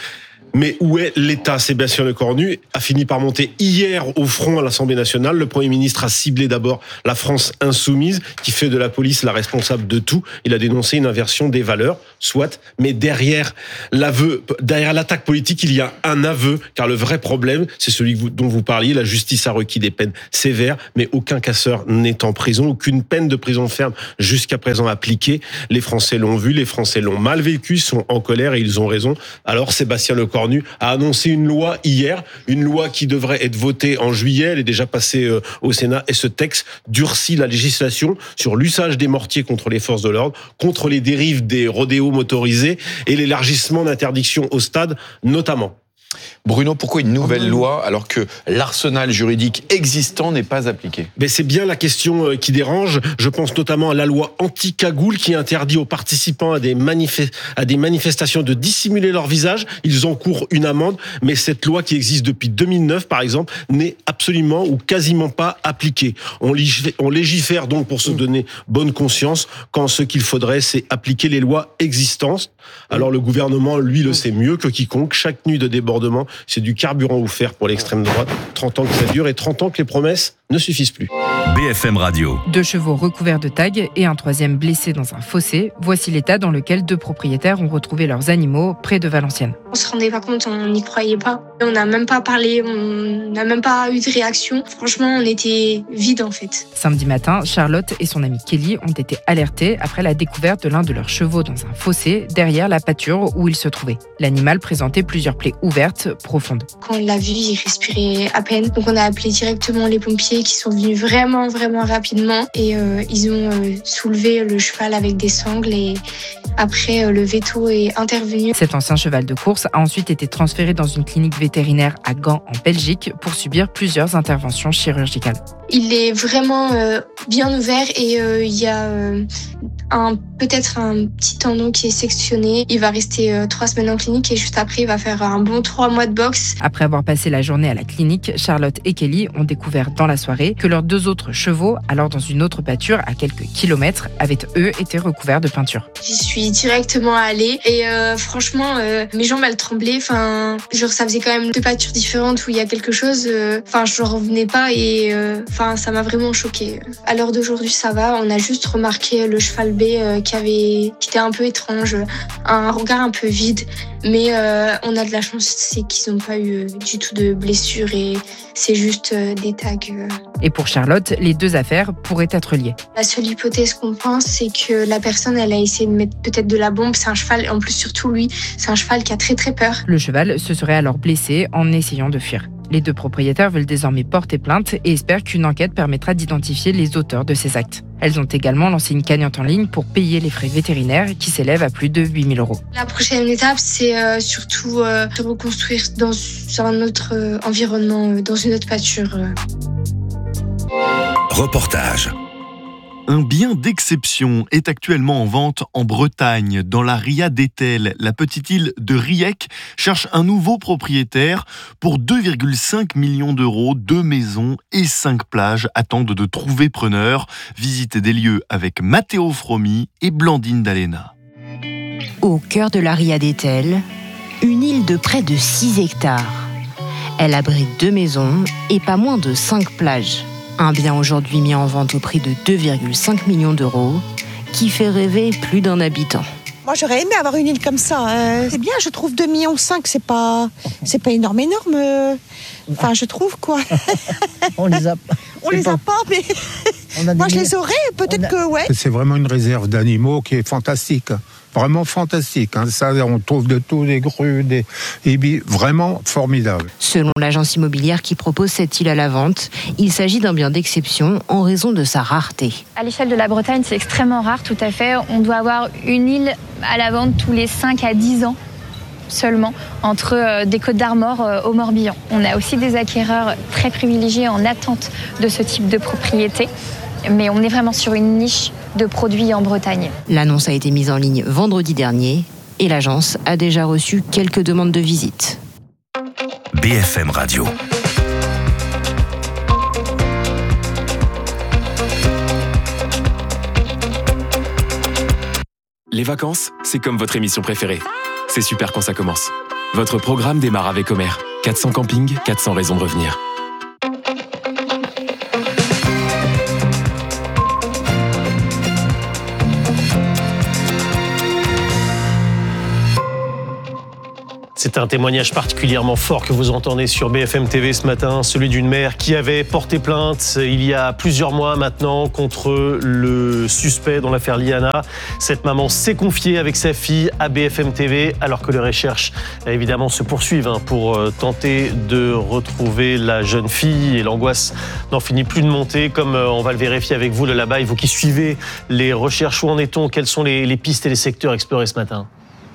Speaker 15: Mais où est l'État ? Sébastien Lecornu a fini par monter hier au front à l'Assemblée nationale. Le Premier ministre a ciblé d'abord la France insoumise, qui fait de la police la responsable de tout. Il a dénoncé une inversion des valeurs, soit. Mais derrière l'aveu, derrière l'attaque politique, il y a un aveu, car le vrai problème, c'est celui dont vous parliez. La justice a requis des peines sévères, mais aucun casseur n'est en prison, aucune peine de prison ferme jusqu'à présent appliquée. Les Français l'ont vu, les Français l'ont mal vécu, ils sont en colère et ils ont raison. Alors Sébastien Lecornu a annoncé une loi hier, une loi qui devrait être votée en juillet, elle est déjà passée au Sénat, et ce texte durcit la législation sur l'usage des mortiers contre les forces de l'ordre, contre les dérives des rodéos motorisés et l'élargissement d'interdictions au stade notamment.
Speaker 8: Bruno, pourquoi une nouvelle loi alors que l'arsenal juridique existant n'est pas appliqué ?
Speaker 15: Mais c'est bien la question qui dérange. Je pense notamment à la loi anti-cagoule qui interdit aux participants à des, manif- à des manifestations de dissimuler leur visage. Ils encourent une amende, mais cette loi qui existe depuis deux mille neuf, par exemple, n'est absolument ou quasiment pas appliquée. On, lég- on légifère donc pour se donner bonne conscience quand ce qu'il faudrait, c'est appliquer les lois existantes. Alors le gouvernement, lui, le sait mieux que quiconque. Chaque nuit de débordement, c'est du carburant offert pour l'extrême droite. trente ans que ça dure et trente ans que les promesses ne suffisent plus.
Speaker 13: B F M Radio.
Speaker 16: Deux chevaux recouverts de tags et un troisième blessé dans un fossé. Voici l'état dans lequel deux propriétaires ont retrouvé leurs animaux près de Valenciennes.
Speaker 17: On se rendait pas compte, on n'y croyait pas. On n'a même pas parlé, on n'a même pas eu de réaction. Franchement, on était vide en fait.
Speaker 16: Samedi matin, Charlotte et son amie Kelly ont été alertés après la découverte de l'un de leurs chevaux dans un fossé derrière la pâture où il se trouvait. L'animal présentait plusieurs plaies ouvertes, profondes.
Speaker 17: Quand on l'a vu, il respirait à peine. Donc on a appelé directement les pompiers qui sont venus vraiment, vraiment rapidement. Et euh, ils ont euh, soulevé le cheval avec des sangles et après euh, le véto est intervenu.
Speaker 16: Cet ancien cheval de course a ensuite été transféré dans une clinique vétérinaire à Gand en Belgique pour subir plusieurs interventions chirurgicales.
Speaker 17: Il est vraiment euh, bien ouvert et euh, il y a euh, un, peut-être un petit tendon qui est sectionné. Il va rester euh, trois semaines en clinique et juste après il va faire un bon trois mois de boxe.
Speaker 16: Après avoir passé la journée à la clinique, Charlotte et Kelly ont découvert dans la soirée que leurs deux autres chevaux, alors dans une autre pâture à quelques kilomètres, avaient eux été recouverts de peinture.
Speaker 17: J'y suis directement allée et euh, franchement euh, mes jambes elles tremblaient. Enfin, genre ça faisait quand même deux pâtures différentes où il y a quelque chose. Enfin, euh, je n'en revenais pas et euh, Enfin, ça m'a vraiment choquée. À l'heure d'aujourd'hui, ça va. On a juste remarqué le cheval B euh, qui avait, qui était un peu étrange, un regard un peu vide. Mais euh, on a de la chance, c'est qu'ils n'ont pas eu du tout de blessures et c'est juste euh, des tags. Euh.
Speaker 16: Et pour Charlotte, les deux affaires pourraient être liées.
Speaker 17: La seule hypothèse qu'on pense, c'est que la personne, elle a essayé de mettre peut-être de la bombe. C'est un cheval, en plus surtout lui, c'est un cheval qui a très très peur.
Speaker 16: Le cheval se serait alors blessé en essayant de fuir. Les deux propriétaires veulent désormais porter plainte et espèrent qu'une enquête permettra d'identifier les auteurs de ces actes. Elles ont également lancé une cagnotte en ligne pour payer les frais vétérinaires qui s'élèvent à plus de huit mille euros.
Speaker 17: La prochaine étape, c'est euh, surtout euh, de reconstruire dans un autre euh, environnement, euh, dans une autre pâture. Euh.
Speaker 13: Reportage.
Speaker 18: Un bien d'exception est actuellement en vente en Bretagne, dans la Ria d'Etel. La petite île de Riec cherche un nouveau propriétaire. Pour deux virgule cinq millions d'euros, deux maisons et cinq plages attendent de trouver preneur. Visitez des lieux avec Matteo Fromi et Blandine Dalena.
Speaker 19: Au cœur de la Ria d'Etel, une île de près de six hectares. Elle abrite deux maisons et pas moins de cinq plages. Un bien aujourd'hui mis en vente au prix de deux virgule cinq millions d'euros, qui fait rêver plus d'un habitant.
Speaker 20: Moi, j'aurais aimé avoir une île comme ça. Euh, c'est bien, je trouve deux virgule cinq millions, c'est pas, c'est pas énorme, énorme. Enfin, je trouve, quoi.
Speaker 21: On les a pas.
Speaker 20: On les a pas, mais moi, je les aurais, peut-être a... que, ouais.
Speaker 22: C'est vraiment une réserve d'animaux qui est fantastique. Vraiment fantastique. Hein. Ça, on trouve de tout, des grues, des ibis, vraiment formidable.
Speaker 19: Selon l'agence immobilière qui propose cette île à la vente, il s'agit d'un bien d'exception en raison de sa rareté.
Speaker 23: À l'échelle de la Bretagne, c'est extrêmement rare, tout à fait. On doit avoir une île à la vente tous les cinq à dix ans seulement, entre euh, des Côtes d'Armor euh, au Morbihan. On a aussi des acquéreurs très privilégiés en attente de ce type de propriété. Mais on est vraiment sur une niche de produits en Bretagne.
Speaker 19: L'annonce a été mise en ligne vendredi dernier et l'agence a déjà reçu quelques demandes de visite.
Speaker 13: B F M Radio.
Speaker 24: Les vacances, c'est comme votre émission préférée. C'est super quand ça commence.
Speaker 3: Votre programme démarre avec Omer. quatre cents campings, quatre cents raisons de revenir.
Speaker 5: C'est un témoignage particulièrement fort que vous entendez sur B F M T V ce matin, celui d'une mère qui avait porté plainte il y a plusieurs mois maintenant contre le suspect dans l'affaire Liana. Cette maman s'est confiée avec sa fille à B F M T V alors que les recherches évidemment se poursuivent pour tenter de retrouver la jeune fille et l'angoisse n'en finit plus de monter comme on va le vérifier avec vous là-bas. Et vous qui suivez les recherches, où en est-on? Quelles sont les, les pistes et les secteurs explorés ce matin?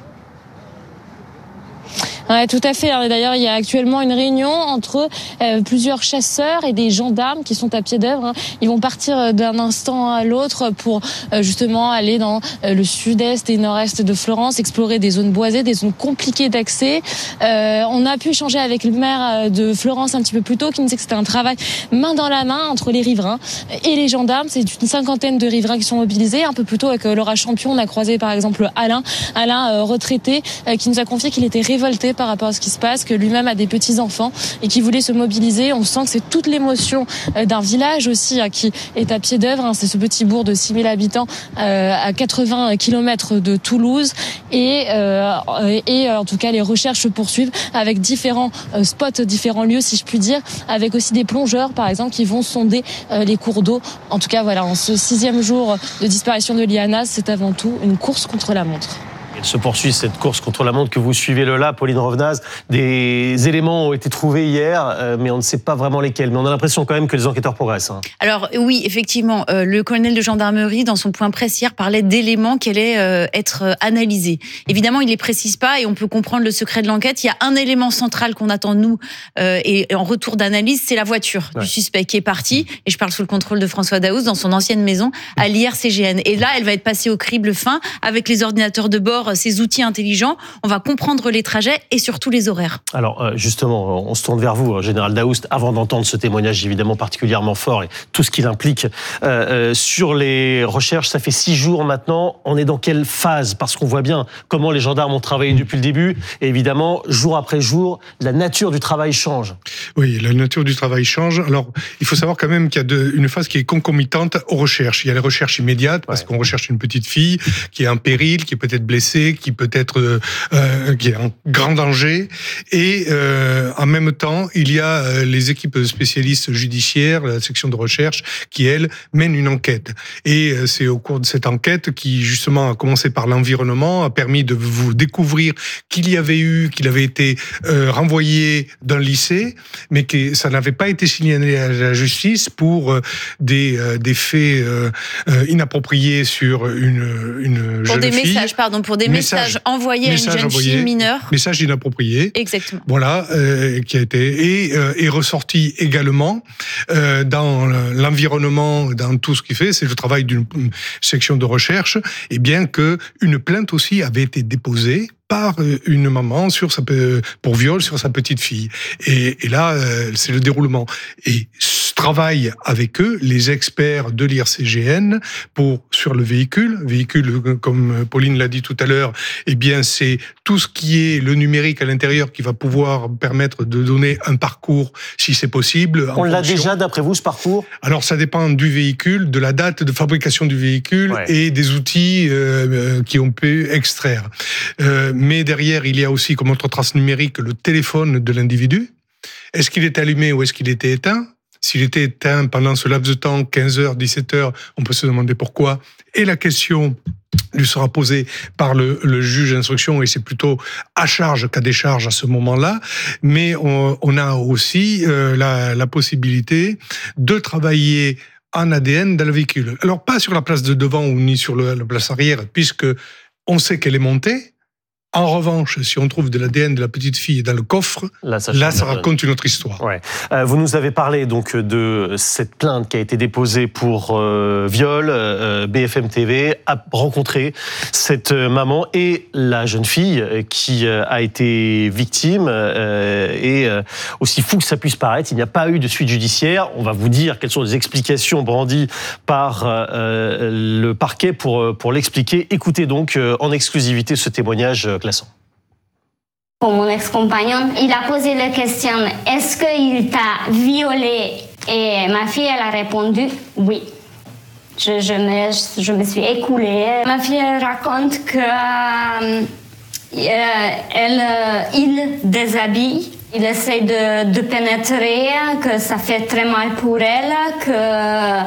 Speaker 6: Ouais, tout à fait. D'ailleurs, il y a actuellement une réunion entre euh, plusieurs chasseurs et des gendarmes qui sont à pied d'œuvre. Ils vont partir d'un instant à l'autre pour euh, justement aller dans euh, le sud-est et nord-est de Florence, explorer des zones boisées, des zones compliquées d'accès. Euh, on a pu échanger avec le maire de Florence un petit peu plus tôt, qui nous disait que c'était un travail main dans la main entre les riverains et les gendarmes. C'est une cinquantaine de riverains qui sont mobilisés. Un peu plus tôt, avec euh, Laura Champion, on a croisé par exemple Alain, Alain euh, retraité, euh, qui nous a confié qu'il était révolté par rapport à ce qui se passe, que lui-même a des petits-enfants et qui voulait se mobiliser. On sent que c'est toute l'émotion d'un village aussi qui est à pied d'œuvre. C'est ce petit bourg de six mille habitants à quatre-vingts kilomètres de Toulouse. Et, et en tout cas, les recherches se poursuivent avec différents spots, différents lieux, si je puis dire, avec aussi des plongeurs, par exemple, qui vont sonder les cours d'eau. En tout cas, voilà, en ce sixième jour de disparition de Liana, c'est avant tout une course contre la montre.
Speaker 5: Elle se poursuit, cette course contre la montre que vous suivez le là, Pauline Revenaz. Des éléments ont été trouvés hier, euh, mais on ne sait pas vraiment lesquels. Mais on a l'impression quand même que les enquêteurs progressent. Hein.
Speaker 24: Alors oui, effectivement, euh, le colonel de gendarmerie, dans son point presse hier, parlait d'éléments qui allaient euh, être euh, analysés. Évidemment, il ne les précise pas et on peut comprendre le secret de l'enquête. Il y a un élément central qu'on attend, nous, euh, et en retour d'analyse, c'est la voiture ouais. du suspect qui est partie, et je parle sous le contrôle de François Daoust, dans son ancienne maison à l'I R C G N. Et là, elle va être passée au crible fin avec les ordinateurs de bord, ces outils intelligents. On va comprendre les trajets et surtout les horaires.
Speaker 5: Alors justement, on se tourne vers vous, Général Daoust, avant d'entendre ce témoignage évidemment particulièrement fort et tout ce qu'il implique. Euh, euh, sur les recherches, ça fait six jours maintenant. On est dans quelle phase? Parce qu'on voit bien comment les gendarmes ont travaillé depuis le début. Et évidemment, jour après jour, la nature du travail change.
Speaker 25: Oui, la nature du travail change. Alors, il faut savoir quand même qu'il y a de, une phase qui est concomitante aux recherches. Il y a les recherches immédiates, parce ouais. qu'on recherche une petite fille qui est en péril, qui est peut-être blessée, qui peut-être euh, qui est en grand danger. Et euh, en même temps, il y a euh, les équipes spécialistes judiciaires, la section de recherche, qui, elles, mènent une enquête. Et euh, c'est au cours de cette enquête qui, justement, a commencé par l'environnement, a permis de vous découvrir qu'il y avait eu, qu'il avait été euh, renvoyé d'un lycée, mais que ça n'avait pas été signalé à la justice pour euh, des, euh, des faits euh, euh, inappropriés sur une, une
Speaker 24: pour
Speaker 25: jeune
Speaker 24: des
Speaker 25: fille.
Speaker 24: Messages, pardon, pour des messages, messages envoyés messages à une jeune envoyés, fille mineure.
Speaker 25: Message inapproprié.
Speaker 24: Exactement.
Speaker 25: Voilà, euh, qui a été et euh, est ressorti également euh, dans l'environnement, dans tout ce qu'il fait, c'est le travail d'une section de recherche, et bien que une plainte aussi avait été déposée par une maman sur sa, pour viol sur sa petite fille. Et, et là, c'est le déroulement. Et travaille avec eux, les experts de l'I R C G N, pour, sur le véhicule. Véhicule, comme Pauline l'a dit tout à l'heure, eh bien, c'est tout ce qui est le numérique à l'intérieur qui va pouvoir permettre de donner un parcours, si c'est possible.
Speaker 5: On l'a déjà, d'après vous, ce parcours?
Speaker 25: Alors, ça dépend du véhicule, de la date de fabrication du véhicule ouais. et des outils euh, qui ont pu extraire. Euh, mais derrière, il y a aussi, comme autre trace numérique, le téléphone de l'individu. Est-ce qu'il est allumé ou est-ce qu'il était éteint? S'il était éteint pendant ce laps de temps, quinze heures, dix-sept heures, on peut se demander pourquoi. Et la question lui sera posée par le, le juge d'instruction, et c'est plutôt à charge qu'à décharge à ce moment-là. Mais on, on a aussi euh, la, la possibilité de travailler en A D N dans le véhicule. Alors, pas sur la place de devant ou ni sur le, la place arrière, puisque on sait qu'elle est montée. En revanche, si on trouve de l'A D N de la petite fille dans le coffre, là, ça, là, ça raconte une autre histoire.
Speaker 5: Ouais. Euh, vous nous avez parlé donc de cette plainte qui a été déposée pour euh, viol. Euh, B F M T V a rencontré cette maman et la jeune fille qui a été victime. Euh, et euh, aussi fou que ça puisse paraître, il n'y a pas eu de suite judiciaire. On va vous dire quelles sont les explications brandies par euh, le parquet pour, pour l'expliquer. Écoutez donc euh, en exclusivité ce témoignage classant.
Speaker 1: Pour mon ex-compagnon, il a posé la question « Est-ce qu'il t'a violée ?» Et ma fille, elle a répondu « Oui ». Je, je, me, je me suis écoulée. Ma fille elle raconte que euh, elle, euh, il déshabille, il essaie de, de pénétrer, que ça fait très mal pour elle, que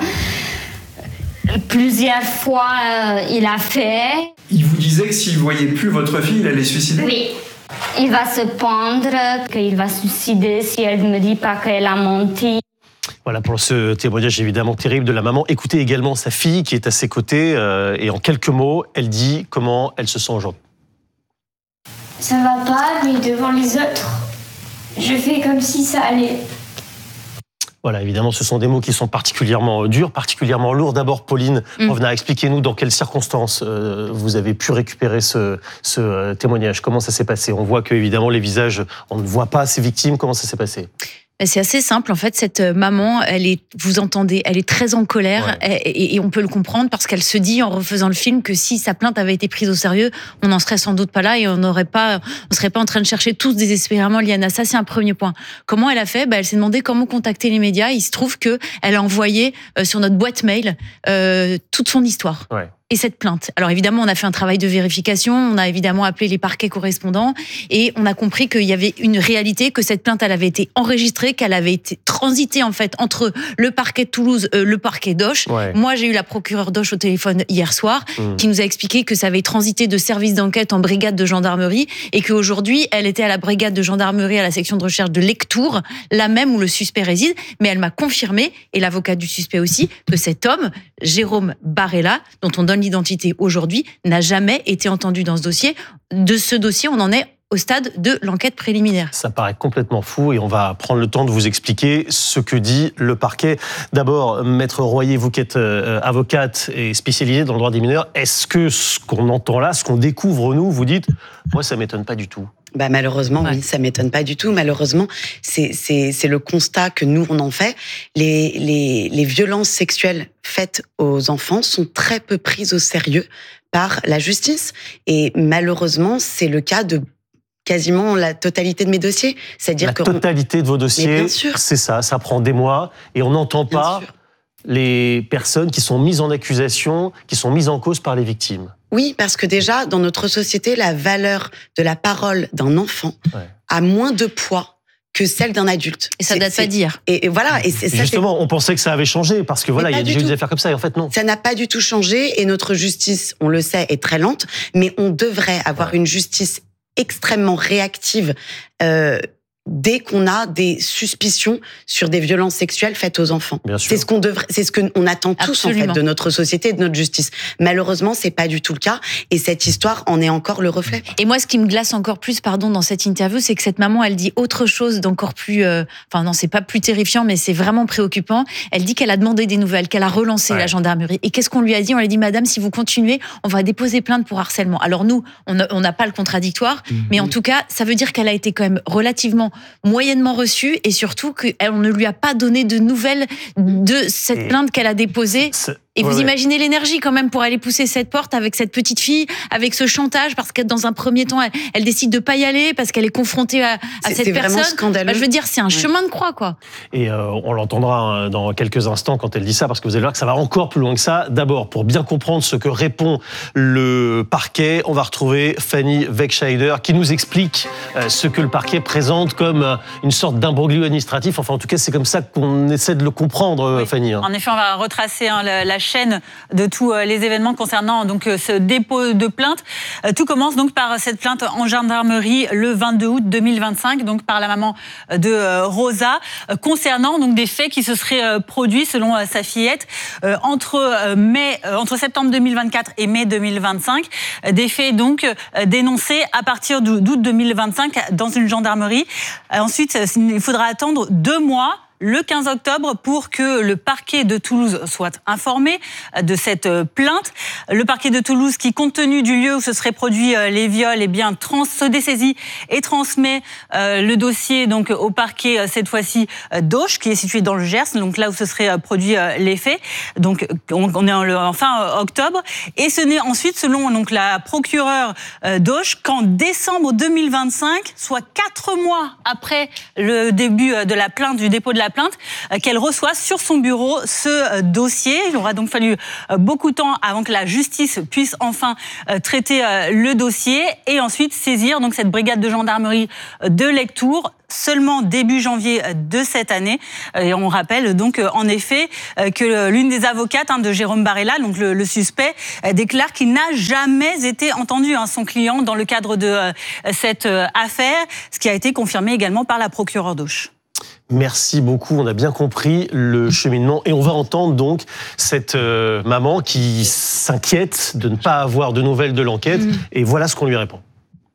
Speaker 1: plusieurs fois euh, il a fait.
Speaker 2: Il vous disait que s'il voyait plus votre fille, il allait se suicider ?
Speaker 1: Oui. Il va se pendre, qu'il va se suicider si elle ne me dit pas qu'elle a menti.
Speaker 5: Voilà pour ce témoignage évidemment terrible de la maman. Écoutez également sa fille qui est à ses côtés euh, et en quelques mots, elle dit comment elle se sent aujourd'hui.
Speaker 1: Ça va pas, mais devant les autres, je fais comme si ça allait.
Speaker 5: Voilà, évidemment, ce sont des mots qui sont particulièrement durs, particulièrement lourds. D'abord, Pauline, mmh. Revenard, expliquez-nous dans quelles circonstances euh, vous avez pu récupérer ce, ce euh, témoignage. Comment ça s'est passé ? On voit que, évidemment, les visages, on ne voit pas ces victimes. Comment ça s'est passé ?
Speaker 24: C'est assez simple, en fait, cette maman, elle est, vous entendez, elle est très en colère, ouais. et, et on peut le comprendre parce qu'elle se dit en refaisant le film que si sa plainte avait été prise au sérieux, on n'en serait sans doute pas là et on n'aurait pas, on serait pas en train de chercher tous désespérément Liana. Ça, c'est un premier point. Comment elle a fait ? Bah, elle s'est demandé comment contacter les médias. Il se trouve que elle a envoyé euh, sur notre boîte mail euh, toute son histoire. Ouais. Et cette plainte. Alors évidemment, on a fait un travail de vérification, on a évidemment appelé les parquets correspondants et on a compris qu'il y avait une réalité, que cette plainte, elle avait été enregistrée, qu'elle avait été transitée en fait entre le parquet de Toulouse, euh, le parquet d'Auch. Ouais. Moi, j'ai eu la procureure d'Auch au téléphone hier soir, mmh. qui nous a expliqué que ça avait transité de service d'enquête en brigade de gendarmerie et qu'aujourd'hui, elle était à la brigade de gendarmerie à la section de recherche de Lectoure, là même où le suspect réside. Mais elle m'a confirmé, et l'avocat du suspect aussi, que cet homme, Jérôme Barella, dont on donne l'identité aujourd'hui, n'a jamais été entendu dans ce dossier. De ce dossier, on en est au stade de l'enquête préliminaire.
Speaker 5: Ça paraît complètement fou et on va prendre le temps de vous expliquer ce que dit le parquet. D'abord, Maître Royer, vous qui êtes euh, avocate et spécialisée dans le droit des mineurs, est-ce que ce qu'on entend là, ce qu'on découvre nous, vous dites, moi ça m'étonne pas du tout?
Speaker 4: Bah malheureusement, ouais. oui, ça m'étonne pas du tout. Malheureusement, c'est, c'est, c'est le constat que nous, on en fait. Les, les, les violences sexuelles faites aux enfants sont très peu prises au sérieux par la justice. Et malheureusement, c'est le cas de quasiment la totalité de mes dossiers. C'est-à-dire
Speaker 5: la
Speaker 4: que
Speaker 5: totalité
Speaker 4: on...
Speaker 5: de vos dossiers, c'est ça, ça prend des mois et on n'entend pas les personnes qui sont mises en accusation, qui sont mises en cause par les victimes.
Speaker 4: Oui, parce que déjà, dans notre société, la valeur de la parole d'un enfant ouais. a moins de poids que celle d'un adulte.
Speaker 24: Et ça date pas d'hier.
Speaker 4: Et, et voilà. Et c'est, ça,
Speaker 5: justement,
Speaker 4: c'est...
Speaker 5: on pensait que ça avait changé parce que voilà, il y a déjà eu des affaires comme ça et en fait non.
Speaker 4: Ça n'a pas du tout changé et notre justice, on le sait, est très lente, mais on devrait avoir ouais. une justice extrêmement réactive euh, dès qu'on a des suspicions sur des violences sexuelles faites aux enfants.
Speaker 5: Bien sûr.
Speaker 4: C'est ce qu'on devrait, c'est ce que on attend tous Absolument. en fait de notre société et de notre justice. Malheureusement, c'est pas du tout le cas et cette histoire en est encore le reflet.
Speaker 24: Et moi, ce qui me glace encore plus, pardon, dans cette interview, c'est que cette maman, elle dit autre chose d'encore plus, euh, enfin non, c'est pas plus terrifiant, mais c'est vraiment préoccupant. Elle dit qu'elle a demandé des nouvelles, qu'elle a relancé ouais. la gendarmerie. Et qu'est-ce qu'on lui a dit ? On lui a dit, madame, si vous continuez, on va déposer plainte pour harcèlement. Alors nous, on n'a on n'a pas le contradictoire, mmh. mais en tout cas, ça veut dire qu'elle a été quand même relativement moyennement reçue et surtout qu'on ne lui a pas donné de nouvelles de cette et plainte qu'elle a déposée. Et vous ouais, imaginez ouais. l'énergie quand même pour aller pousser cette porte avec cette petite fille, avec ce chantage, parce que dans un premier temps, elle, elle décide de pas y aller parce qu'elle est confrontée à, à
Speaker 4: c'est,
Speaker 24: cette
Speaker 4: c'est
Speaker 24: personne.
Speaker 4: Vraiment scandaleux.
Speaker 24: Bah, je veux dire, c'est un ouais. chemin de croix, quoi.
Speaker 5: Et euh, on l'entendra dans quelques instants quand elle dit ça, parce que vous allez voir que ça va encore plus loin que ça. D'abord, pour bien comprendre ce que répond le parquet, on va retrouver Fanny Wegscheider qui nous explique euh, ce que le parquet présente comme euh, une sorte d'imbroglio administratif. Enfin, en tout cas, c'est comme ça qu'on essaie de le comprendre, oui. Fanny. Hein.
Speaker 7: En effet, on va retracer hein, la, la chaîne de tous les événements concernant donc ce dépôt de plainte. Tout commence donc par cette plainte en gendarmerie le vingt-deux août deux mille vingt-cinq, donc par la maman de Rosa, concernant donc des faits qui se seraient produits selon sa fillette entre mai, entre septembre deux mille vingt-quatre et mai deux mille vingt-cinq, des faits donc dénoncés à partir d'août deux mille vingt-cinq dans une gendarmerie. Ensuite, il faudra attendre deux mois le quinze octobre pour que le parquet de Toulouse soit informé de cette plainte. Le parquet de Toulouse qui, compte tenu du lieu où se seraient produits les viols, eh bien, trans, se dessaisit et transmet euh, le dossier donc, au parquet, cette fois-ci d'Auch, qui est situé dans le Gers, donc là où se seraient produits euh, les faits. Donc on, on est en, en fin octobre. Et ce n'est ensuite, selon donc, la procureure euh, d'Auch, qu'en décembre deux mille vingt-cinq, soit quatre mois après le début de la plainte, du dépôt de la plainte, qu'elle reçoit sur son bureau ce dossier. Il aura donc fallu beaucoup de temps avant que la justice puisse enfin traiter le dossier et ensuite saisir donc cette brigade de gendarmerie de Lectoure seulement début janvier de cette année. Et on rappelle donc en effet que l'une des avocates hein, de Jérôme Barella, donc le, le suspect, déclare qu'il n'a jamais été entendu hein, son client dans le cadre de euh, cette euh, affaire, ce qui a été confirmé également par la procureure d'Auch.
Speaker 5: Merci beaucoup, on a bien compris le cheminement et on va entendre donc cette euh, maman qui s'inquiète de ne pas avoir de nouvelles de l'enquête mmh. et voilà ce qu'on lui répond.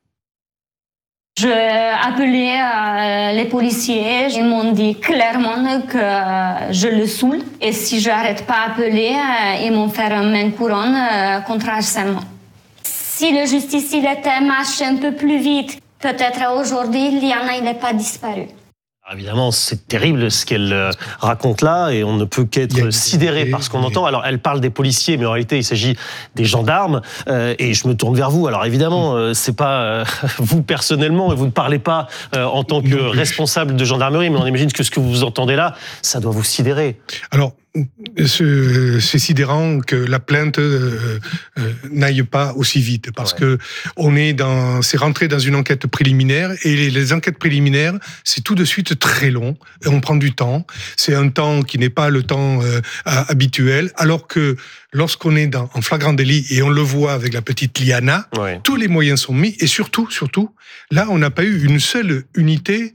Speaker 1: J'ai appelé euh, les policiers, ils m'ont dit clairement que euh, je le saoule et si je n'arrête pas d'appeler, euh, ils m'ont fait une main couronne euh, contre harcèlement. Si la justice il était marché un peu plus vite, peut-être aujourd'hui, Liana il n'est pas disparu.
Speaker 5: Évidemment, c'est terrible ce qu'elle raconte là et on ne peut qu'être sidéré par ce qu'on entend. Alors, elle parle des policiers, mais en réalité, il s'agit des gendarmes. Euh, et je me tourne vers vous. Alors, évidemment, euh, c'est pas euh, vous personnellement et vous ne parlez pas euh, en tant que responsable de gendarmerie, mais on imagine que ce que vous entendez là, ça doit vous sidérer.
Speaker 25: Alors, c'est sidérant que la plainte euh, euh, n'aille pas aussi vite parce ouais. que on est dans, c'est rentré dans une enquête préliminaire et les, les enquêtes préliminaires c'est tout de suite très long et on prend du temps. C'est un temps qui n'est pas le temps euh, habituel, alors que lorsqu'on est dans, en flagrant délit et on le voit avec la petite Liana, ouais. tous les moyens sont mis et surtout, surtout, là on n'a pas eu une seule unité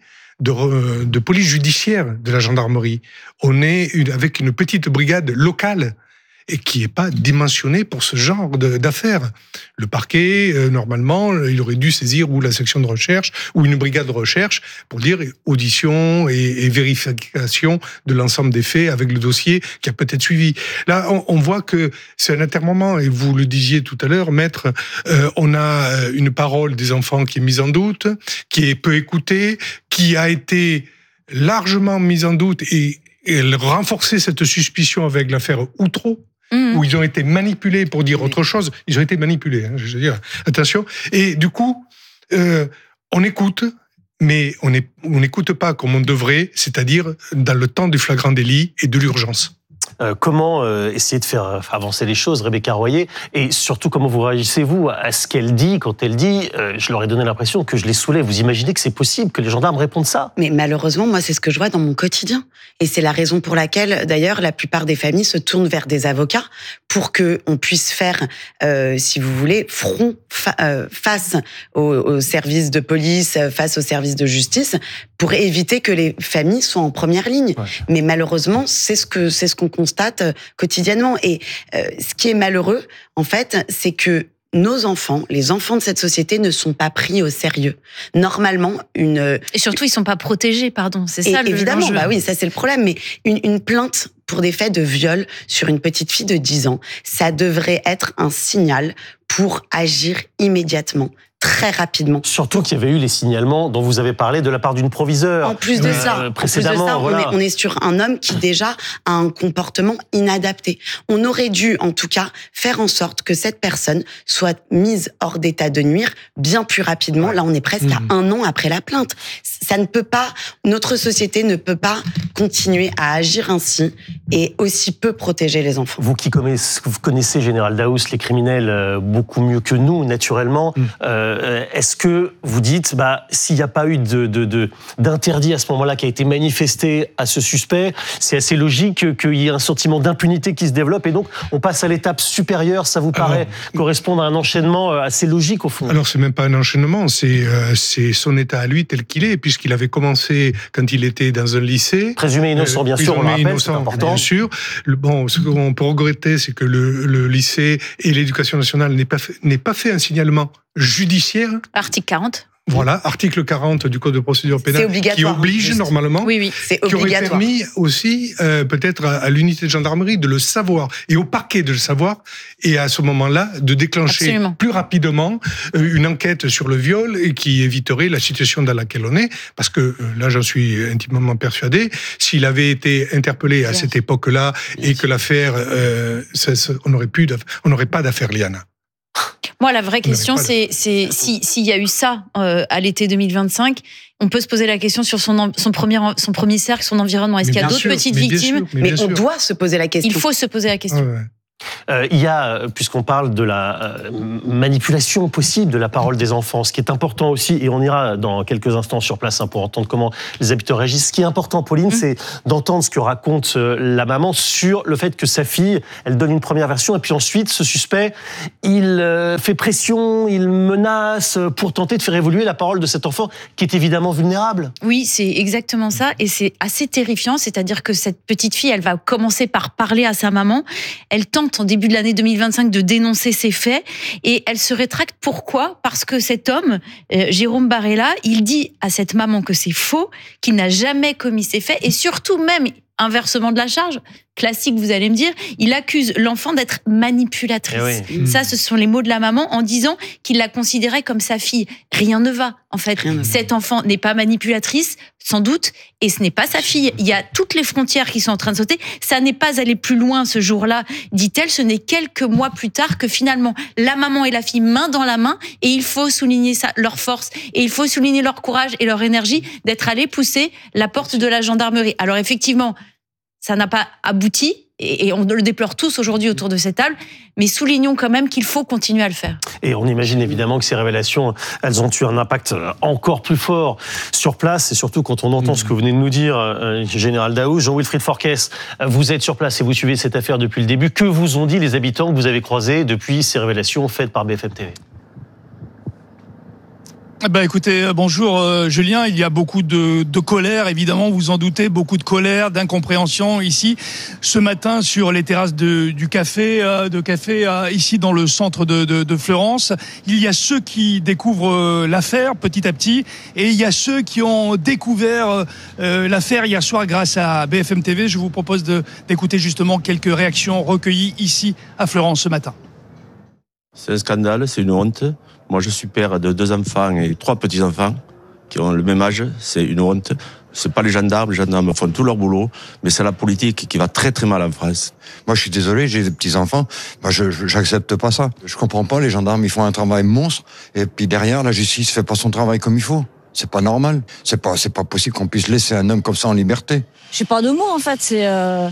Speaker 25: De, de police judiciaire de la gendarmerie. On est une, avec une petite brigade locale et qui n'est pas dimensionnée pour ce genre de, d'affaires. Le parquet, euh, normalement, il aurait dû saisir ou la section de recherche ou une brigade de recherche pour dire audition et, et vérification de l'ensemble des faits avec le dossier qui a peut-être suivi. Là, on, on voit que c'est un intermoment, et vous le disiez tout à l'heure, maître, euh, on a une parole des enfants qui est mise en doute, qui est peu écoutée, qui a été largement mise en doute et, et renforcer cette suspicion avec l'affaire Outreau, Mmh. où ils ont été manipulés pour dire autre chose. Ils ont été manipulés, hein, je veux dire. Attention. Et du coup, euh, on écoute, mais on n'écoute pas comme on devrait, c'est-à-dire dans le temps du flagrant délit et de l'urgence.
Speaker 5: Euh, comment euh, essayer de faire avancer les choses, Rebecca Royer, et surtout comment vous réagissez-vous à ce qu'elle dit quand elle dit euh, je leur ai donné l'impression que je les saoulais. Vous imaginez que c'est possible que les gendarmes répondent ça?
Speaker 4: Mais malheureusement, moi, c'est ce que je vois dans mon quotidien. Et c'est la raison pour laquelle, d'ailleurs, la plupart des familles se tournent vers des avocats pour qu'on puisse faire, euh, si vous voulez, front fa- euh, face aux, aux services de police, face aux services de justice, pour éviter que les familles soient en première ligne. Ouais. Mais malheureusement, c'est ce que c'est ce qu'on constate quotidiennement. Et euh, ce qui est malheureux, en fait, c'est que nos enfants, les enfants de cette société, ne sont pas pris au sérieux. Normalement, une...
Speaker 24: Et surtout, ils sont pas protégés, pardon. C'est ça,
Speaker 4: et,
Speaker 24: le
Speaker 4: évidemment,
Speaker 24: l'enjeu.
Speaker 4: Bah oui, ça c'est le problème. Mais une, une plainte pour des faits de viol sur une petite fille de dix ans, ça devrait être un signal pour agir immédiatement, très rapidement.
Speaker 5: Surtout qu'il y avait eu les signalements dont vous avez parlé de la part d'une proviseure.
Speaker 4: En plus de
Speaker 5: euh,
Speaker 4: ça,
Speaker 5: précédemment,
Speaker 4: en plus de ça,
Speaker 5: voilà.
Speaker 4: on, est, on est sur un homme qui déjà a un comportement inadapté. On aurait dû, en tout cas, faire en sorte que cette personne soit mise hors d'état de nuire bien plus rapidement. Là, on est presque mmh. à un an après la plainte. Ça ne peut pas, notre société ne peut pas continuer à agir ainsi et aussi peu protéger les enfants.
Speaker 5: Vous qui connaissez, vous connaissez Général Daous, les criminels beaucoup mieux que nous, naturellement, mmh. euh, est-ce que vous dites, bah, s'il n'y a pas eu de, de, de, d'interdit à ce moment-là qui a été manifesté à ce suspect, c'est assez logique qu'il y ait un sentiment d'impunité qui se développe et donc on passe à l'étape supérieure, ça vous paraît alors, correspondre à un enchaînement assez logique au fond?
Speaker 25: Alors c'est même pas un enchaînement, c'est, euh, c'est son état à lui tel qu'il est, puisqu'il avait commencé quand il était dans un lycée.
Speaker 5: Présumé innocent, bien euh, sûr, on le rappelle, innocent, c'est important.
Speaker 25: Bien sûr. Le, bon, ce qu'on peut regretter, c'est que le, le lycée et l'éducation nationale n'aient pas fait, n'aient pas fait un signalement judiciaire.
Speaker 24: Article quarante.
Speaker 25: Voilà, article quarante du Code de procédure pénale qui oblige
Speaker 4: juste.
Speaker 25: normalement,
Speaker 4: oui, oui, c'est
Speaker 25: qui aurait
Speaker 4: obligatoire.
Speaker 25: permis aussi euh, peut-être à, à l'unité de gendarmerie de le savoir et au parquet de le savoir et à ce moment-là de déclencher
Speaker 24: Absolument.
Speaker 25: plus rapidement euh, une enquête sur le viol et qui éviterait la situation dans laquelle on est parce que euh, là j'en suis intimement persuadé, s'il avait été interpellé à
Speaker 24: Bien.
Speaker 25: cette époque-là et que l'affaire, euh, ça, ça, on n'aurait plus, on n'aurait pas d'affaire Liana.
Speaker 24: Moi, la vraie question, c'est, c'est si, s'il y a eu ça euh, à l'été deux mille vingt-cinq, on peut se poser la question sur son, son, premier, son premier cercle, son environnement. Est-ce
Speaker 25: Mais
Speaker 24: qu'il y a
Speaker 25: bien
Speaker 24: d'autres
Speaker 25: sûr,
Speaker 24: petites
Speaker 25: mais bien
Speaker 24: victimes
Speaker 25: sûr, mais
Speaker 4: Mais
Speaker 25: bien
Speaker 4: on
Speaker 25: sûr.
Speaker 4: doit se poser la question.
Speaker 24: Il faut se poser la question.
Speaker 25: Ouais, ouais.
Speaker 5: Euh, il y a, puisqu'on parle de la euh, manipulation possible de la parole des enfants, ce qui est important aussi, et on ira dans quelques instants sur place hein, pour entendre comment les habitants réagissent. Ce qui est important, Pauline, mmh. c'est d'entendre ce que raconte euh, la maman sur le fait que sa fille, elle donne une première version, et puis ensuite, ce suspect, il euh, fait pression, il menace pour tenter de faire évoluer la parole de cet enfant, qui est évidemment vulnérable.
Speaker 24: Oui, c'est exactement ça, et c'est assez terrifiant, c'est-à-dire que cette petite fille, elle va commencer par parler à sa maman, elle tente en début de l'année deux mille vingt-cinq de dénoncer ces faits et elle se rétracte. Pourquoi ? Parce que cet homme, euh, Jérôme Barella, il dit à cette maman que c'est faux, qu'il n'a jamais commis ces faits et surtout même, inversement de la charge, classique vous allez me dire, il accuse l'enfant d'être manipulatrice.
Speaker 5: Eh oui.
Speaker 24: Ça, ce sont les mots de la maman en disant qu'il la considérait comme sa fille. Rien ne va, en fait. Cet enfant n'est pas manipulatrice, sans doute, et ce n'est pas sa fille. Il y a toutes les frontières qui sont en train de sauter. Ça n'est pas allé plus loin ce jour-là, dit-elle. Ce n'est quelques mois plus tard que finalement, la maman et la fille main dans la main, et il faut souligner ça, leur force, et il faut souligner leur courage et leur énergie d'être allés pousser la porte de la gendarmerie. Alors effectivement, ça n'a pas abouti, et on le déplore tous aujourd'hui autour de cette table, mais soulignons quand même qu'il faut continuer à le faire.
Speaker 5: Et on imagine évidemment que ces révélations, elles ont eu un impact encore plus fort sur place, et surtout quand on entend mmh. ce que vous venez de nous dire, euh, Général Daoust, Jean-Wilfried Forquès, vous êtes sur place et vous suivez cette affaire depuis le début. Que vous ont dit les habitants que vous avez croisés depuis ces révélations faites par B F M T V ?
Speaker 9: Ben écoutez, bonjour euh, Julien, il y a beaucoup de, de colère, évidemment, vous en doutez, beaucoup de colère, d'incompréhension ici, ce matin sur les terrasses de, du café, euh, de café euh, ici dans le centre de, de, de Fleurance. Il y a ceux qui découvrent euh, l'affaire petit à petit, et il y a ceux qui ont découvert euh, l'affaire hier soir grâce à B F M T V. Je vous propose de, d'écouter justement quelques réactions recueillies ici à Fleurance ce matin.
Speaker 10: C'est un scandale, c'est une honte. Moi, je suis père de deux enfants et trois petits-enfants qui ont le même âge. C'est une honte. C'est pas les gendarmes. Les gendarmes font tout leur boulot, mais c'est la politique qui va très très mal en France.
Speaker 11: Moi, je suis désolé, j'ai des petits-enfants. Moi, je, je j'accepte pas ça. Je comprends pas. Les gendarmes, ils font un travail monstre. Et puis derrière, la justice fait pas son travail comme il faut. C'est pas normal. C'est pas, c'est pas possible qu'on puisse laisser un homme comme ça en liberté.
Speaker 12: J'ai pas de mots, en fait. C'est, euh...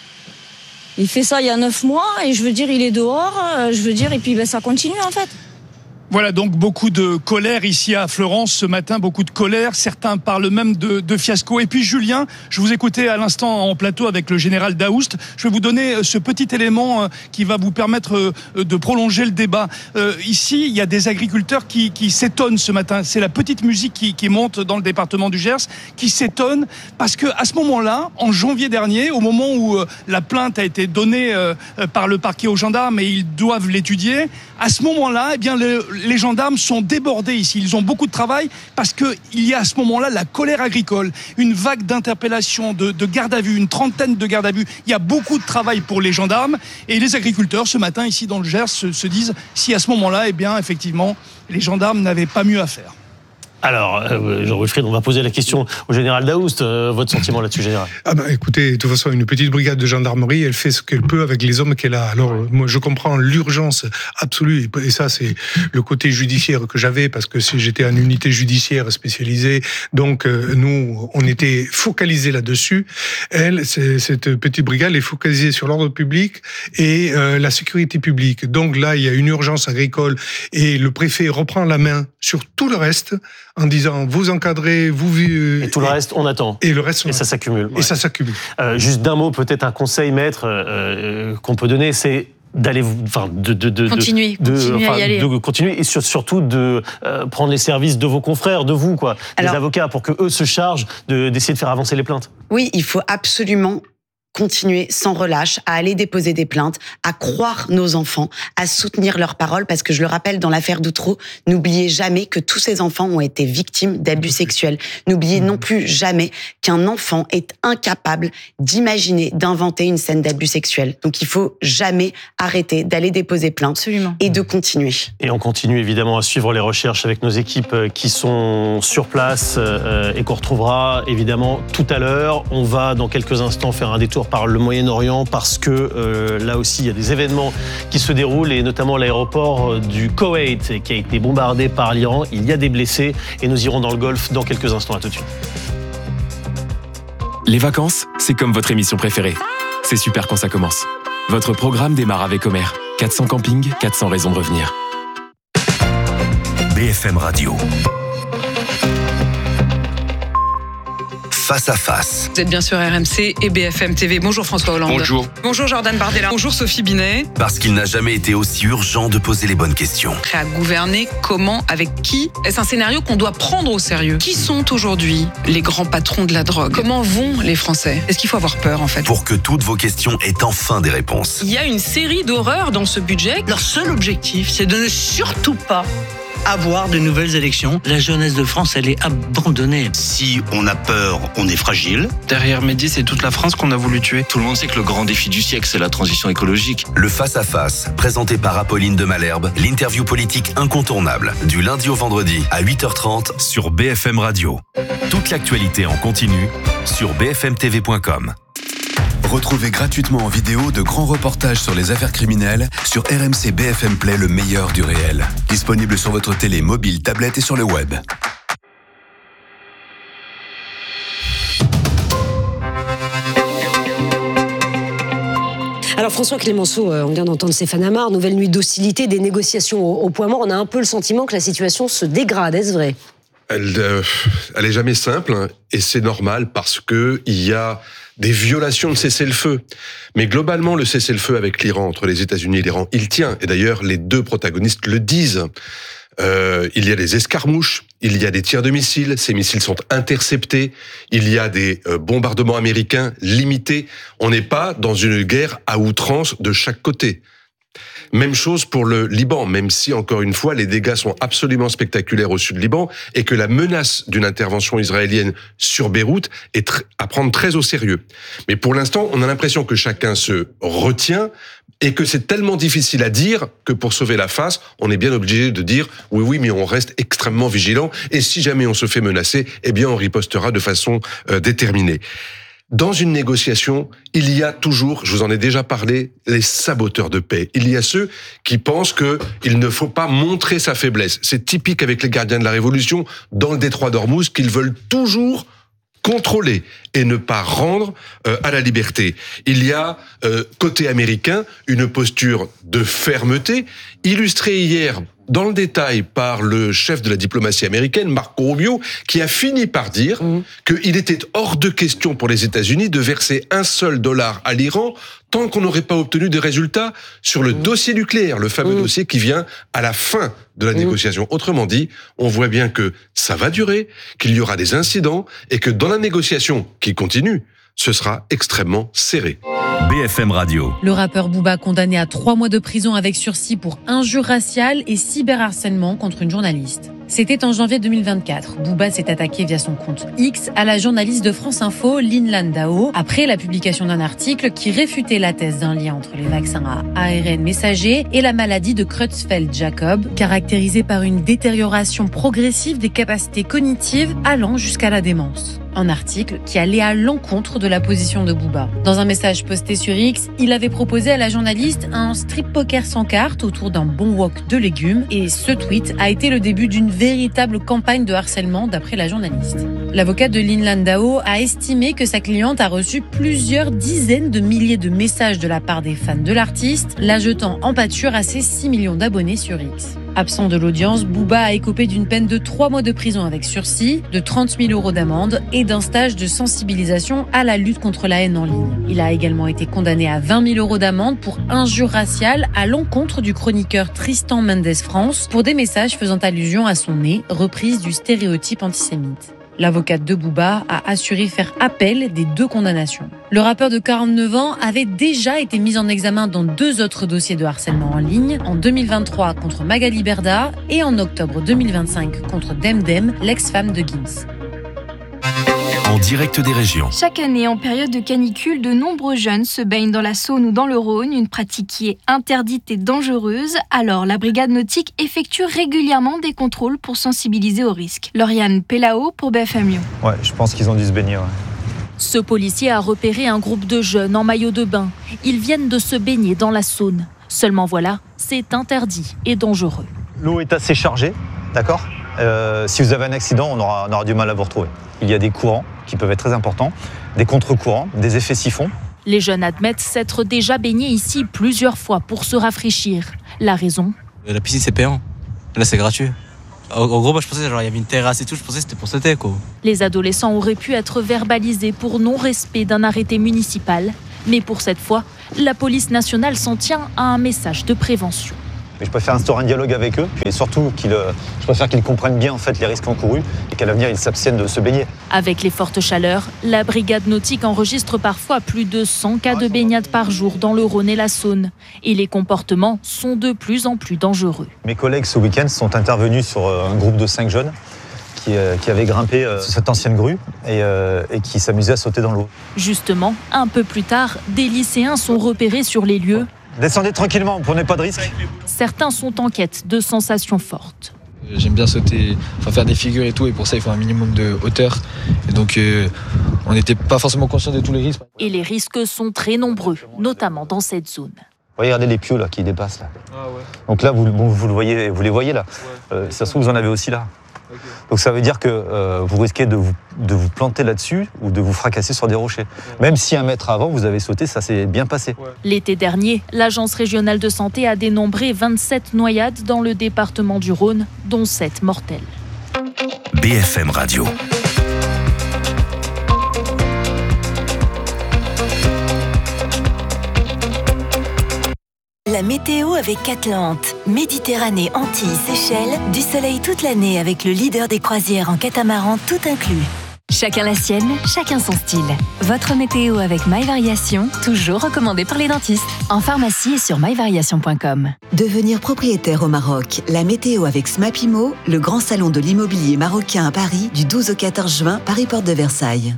Speaker 12: il fait ça il y a neuf mois, et je veux dire, il est dehors, je veux dire, et puis ben, ça continue, en fait.
Speaker 9: Voilà donc beaucoup de colère ici à Fleurance ce matin, beaucoup de colère. Certains parlent même de, de fiasco. Et puis Julien, je vous écoutais à l'instant en plateau avec le général Daoust. Je vais vous donner ce petit élément qui va vous permettre de prolonger le débat. Euh, ici, il y a des agriculteurs qui, qui s'étonnent ce matin. C'est la petite musique qui, qui monte dans le département du Gers, qui s'étonne parce que à ce moment-là, en janvier dernier, au moment où la plainte a été donnée par le parquet aux gendarmes et ils doivent l'étudier, à ce moment-là, eh bien le les gendarmes sont débordés ici. Ils ont beaucoup de travail parce qu'il y a à ce moment-là la colère agricole, une vague d'interpellations, de, de garde à vue, une trentaine de gardes à vue. Il y a beaucoup de travail pour les gendarmes. Et les agriculteurs, ce matin, ici dans le Gers, se, se disent si à ce moment-là, eh bien, effectivement, les gendarmes n'avaient pas mieux à faire.
Speaker 5: Alors, euh, Jean-Wilfried, on va poser la question au général Daoust. Euh, votre sentiment là-dessus, général ?
Speaker 25: Ah ben, écoutez, de toute façon, une petite brigade de gendarmerie, elle fait ce qu'elle peut avec les hommes qu'elle a. Alors, moi, je comprends l'urgence absolue, et ça, c'est le côté judiciaire que j'avais, parce que si j'étais en unité judiciaire spécialisée, donc euh, nous, on était focalisés là-dessus. Elle, c'est, cette petite brigade est focalisée sur l'ordre public et euh, la sécurité publique. Donc là, il y a une urgence agricole, et le préfet reprend la main sur tout le reste, en disant vous encadrez, vous...
Speaker 5: Et tout le reste, on attend.
Speaker 25: Et le reste, on
Speaker 5: Et ça s'accumule.
Speaker 25: Et
Speaker 5: ouais.
Speaker 25: ça s'accumule.
Speaker 5: Euh, juste d'un mot, peut-être un conseil maître euh, qu'on peut donner, c'est d'aller, enfin, de, de, de,
Speaker 24: continuer,
Speaker 5: de,
Speaker 24: continuer
Speaker 5: enfin,
Speaker 24: à y aller.
Speaker 5: de continuer, et sur, surtout de euh, prendre les services de vos confrères, de vous, quoi,
Speaker 4: Alors,
Speaker 5: des avocats, pour que eux se chargent de, d'essayer de faire avancer les plaintes.
Speaker 4: Oui, il faut absolument continuer sans relâche à aller déposer des plaintes, à croire nos enfants, à soutenir leurs paroles, parce que je le rappelle, dans l'affaire d'Outreau, n'oubliez jamais que tous ces enfants ont été victimes d'abus sexuels. N'oubliez non plus jamais qu'un enfant est incapable d'imaginer, d'inventer une scène d'abus sexuel. Donc il faut jamais arrêter d'aller déposer plainte Absolument. Et de continuer.
Speaker 5: Et on continue évidemment à suivre les recherches avec nos équipes qui sont sur place euh, et qu'on retrouvera évidemment tout à l'heure. On va dans quelques instants faire un détour par le Moyen-Orient parce que euh, là aussi il y a des événements qui se déroulent et notamment l'aéroport du Koweït qui a été bombardé par l'Iran. Il y a des blessés et nous irons dans le Golfe dans quelques instants. À tout de suite.
Speaker 3: Les vacances, c'est comme votre émission préférée. C'est super quand ça commence. Votre programme démarre avec Omer. quatre cents campings, quatre cents raisons de revenir.
Speaker 13: B F M Radio. Face à face.
Speaker 8: Vous êtes bien sur R M C et B F M T V. Bonjour François Hollande.
Speaker 13: Bonjour.
Speaker 8: Bonjour Jordan Bardella. Bonjour Sophie Binet.
Speaker 13: Parce qu'il n'a jamais été aussi urgent de poser les bonnes questions.
Speaker 8: Prêt à gouverner, comment, avec qui? Est-ce un scénario qu'on doit prendre au sérieux? Qui sont aujourd'hui les grands patrons de la drogue? Comment vont les Français? Est-ce qu'il faut avoir peur en fait?
Speaker 13: Pour que toutes vos questions aient enfin des réponses.
Speaker 8: Il y a une série d'horreurs dans ce budget.
Speaker 14: Leur seul objectif, c'est de ne surtout pas avoir de nouvelles élections. La jeunesse de France, elle est abandonnée.
Speaker 15: Si on a peur, on est fragile.
Speaker 16: Derrière Mehdi, c'est toute la France qu'on a voulu tuer.
Speaker 15: Tout le monde sait que le grand défi du siècle, c'est la transition écologique.
Speaker 13: Le face-à-face, présenté par Apolline de Malherbe, l'interview politique incontournable, du lundi au vendredi à huit heures trente sur B F M Radio. Toute l'actualité en continu sur b f m t v point com.
Speaker 17: Retrouvez gratuitement en vidéo de grands reportages sur les affaires criminelles sur R M C B F M Play, le meilleur du réel. Disponible sur votre télé, mobile, tablette et sur le web.
Speaker 26: Alors François Clémenceau, on vient d'entendre Stéphane Amar, nouvelle nuit d'hostilité, des négociations au, au point mort. On a un peu le sentiment que la situation se dégrade, est-ce vrai ?
Speaker 27: Elle, euh, elle est jamais simple, hein, et c'est normal parce que il y a des violations de cessez-le-feu. Mais globalement, le cessez-le-feu avec l'Iran, entre les États-Unis et l'Iran, il tient. Et d'ailleurs, les deux protagonistes le disent. Euh, il y a des escarmouches, il y a des tirs de missiles, ces missiles sont interceptés, il y a des euh, bombardements américains limités. On n'est pas dans une guerre à outrance de chaque côté. Même chose pour le Liban, même si, encore une fois, les dégâts sont absolument spectaculaires au sud du Liban et que la menace d'une intervention israélienne sur Beyrouth est tr- à prendre très au sérieux. Mais pour l'instant, on a l'impression que chacun se retient et que c'est tellement difficile à dire que pour sauver la face, on est bien obligé de dire oui, oui, mais on reste extrêmement vigilant et si jamais on se fait menacer, eh bien, on ripostera de façon euh, déterminée. Dans une négociation, il y a toujours, je vous en ai déjà parlé, les saboteurs de paix. Il y a ceux qui pensent qu'il ne faut pas montrer sa faiblesse. C'est typique avec les gardiens de la Révolution dans le détroit d'Ormuz qu'ils veulent toujours contrôler et ne pas rendre euh, à la liberté. Il y a, euh, côté américain, une posture de fermeté, illustrée hier dans le détail par le chef de la diplomatie américaine, Marco Rubio, qui a fini par dire mmh. qu'il était hors de question pour les États-Unis de verser un seul dollar à l'Iran tant qu'on n'aurait pas obtenu des résultats sur le mmh. dossier nucléaire, le fameux mmh. dossier qui vient à la fin de la mmh. négociation. Autrement dit, on voit bien que ça va durer, qu'il y aura des incidents et que dans la négociation qui continue, ce sera extrêmement serré.
Speaker 13: B F M Radio.
Speaker 28: Le rappeur Booba condamné à trois mois de prison avec sursis pour injure raciale et cyberharcèlement contre une journaliste. C'était en janvier deux mille vingt-quatre. Booba s'est attaqué via son compte X à la journaliste de France Info, Lynn Landau, après la publication d'un article qui réfutait la thèse d'un lien entre les vaccins à A R N messager et la maladie de Creutzfeldt-Jakob, caractérisée par une détérioration progressive des capacités cognitives allant jusqu'à la démence. Un article qui allait à l'encontre de la position de Booba. Dans un message posté sur X, il avait proposé à la journaliste un strip poker sans carte autour d'un bon wok de légumes et ce tweet a été le début d'une véritable campagne de harcèlement d'après la journaliste. L'avocat de Lynn Landau a estimé que sa cliente a reçu plusieurs dizaines de milliers de messages de la part des fans de l'artiste, la jetant en pâture à ses six millions d'abonnés sur X. Absent de l'audience, Booba a écopé d'une peine de trois mois de prison avec sursis, de trente mille euros d'amende et d'un stage de sensibilisation à la lutte contre la haine en ligne. Il a également été condamné à vingt mille euros d'amende pour injure raciale à l'encontre du chroniqueur Tristan Mendes France pour des messages faisant allusion à son nez, reprise du stéréotype antisémite. L'avocate de Booba a assuré faire appel des deux condamnations. Le rappeur de quarante-neuf ans avait déjà été mis en examen dans deux autres dossiers de harcèlement en ligne, en deux mille vingt-trois contre Magali Berda et en octobre deux mille vingt-cinq contre Demdem, l'ex-femme de Gims.
Speaker 13: En direct des régions.
Speaker 2: Chaque année, en période de canicule, de nombreux jeunes se baignent dans la Saône ou dans le Rhône, une pratique qui est interdite et dangereuse. Alors, la brigade nautique effectue régulièrement des contrôles pour sensibiliser au risque. Lauriane Pelao pour B F M Lyon.
Speaker 6: Ouais, je pense qu'ils ont dû se baigner, ouais.
Speaker 2: Ce policier a repéré un groupe de jeunes en maillot de bain. Ils viennent de se baigner dans la Saône. Seulement voilà, c'est interdit et dangereux.
Speaker 6: L'eau est assez chargée, d'accord euh, Si vous avez un accident, on aura, on aura du mal à vous retrouver. Il y a des courants qui peuvent être très importants, des contre-courants, des effets siphons.
Speaker 2: Les jeunes admettent s'être déjà baignés ici plusieurs fois pour se rafraîchir. La raison ?
Speaker 18: La piscine, c'est payant. Là, c'est gratuit. En gros, moi, je pensais genre il y avait une terrasse et tout. Je pensais que c'était pour sauter, quoi.
Speaker 2: Les adolescents auraient pu être verbalisés pour non-respect d'un arrêté municipal. Mais pour cette fois, la police nationale s'en tient à un message de prévention.
Speaker 6: Mais je préfère instaurer un dialogue avec eux, et surtout, qu'ils, je préfère qu'ils comprennent bien en fait, les risques encourus et qu'à l'avenir, ils s'abstiennent de se baigner.
Speaker 2: Avec les fortes chaleurs, la brigade nautique enregistre parfois plus de cent cas de baignade par jour dans le Rhône et la Saône. Et les comportements sont de plus en plus dangereux.
Speaker 6: Mes collègues, ce week-end, sont intervenus sur un groupe de cinq jeunes qui, qui avaient grimpé sur cette ancienne grue et, et qui s'amusaient à sauter dans l'eau.
Speaker 2: Justement, un peu plus tard, des lycéens sont repérés sur les lieux.
Speaker 6: Descendez tranquillement, prenez pas de risques.
Speaker 2: Certains sont en quête de sensations fortes.
Speaker 18: J'aime bien sauter, enfin faire des figures et tout, et pour ça il faut un minimum de hauteur. Et donc euh, on n'était pas forcément conscient de tous les risques.
Speaker 2: Et les risques sont très nombreux, notamment dans cette zone.
Speaker 6: Regardez les pieux là qui dépassent là.
Speaker 18: Ah ouais.
Speaker 6: Donc là vous, bon, vous le voyez, vous les voyez là. Ouais. Euh, ça se trouve vous en avez aussi là. Okay. Donc ça veut dire que euh, vous risquez de vous, de vous planter là-dessus ou de vous fracasser sur des rochers. Ouais. Même si un mètre avant vous avez sauté, ça s'est bien passé. Ouais.
Speaker 2: L'été dernier, l'Agence régionale de santé a dénombré vingt-sept noyades dans le département du Rhône, dont sept mortelles.
Speaker 13: B F M Radio.
Speaker 19: La météo avec Atlante. Méditerranée, Antilles, Seychelles, du soleil toute l'année avec le leader des croisières en catamaran tout inclus. Chacun la sienne, chacun son style. Votre météo avec My Variation, toujours recommandé par les dentistes. En pharmacie et sur my variation point com.
Speaker 20: Devenir propriétaire au Maroc. La météo avec Smapimo, le grand salon de l'immobilier marocain à Paris, du douze au quatorze juin, Paris Porte de Versailles.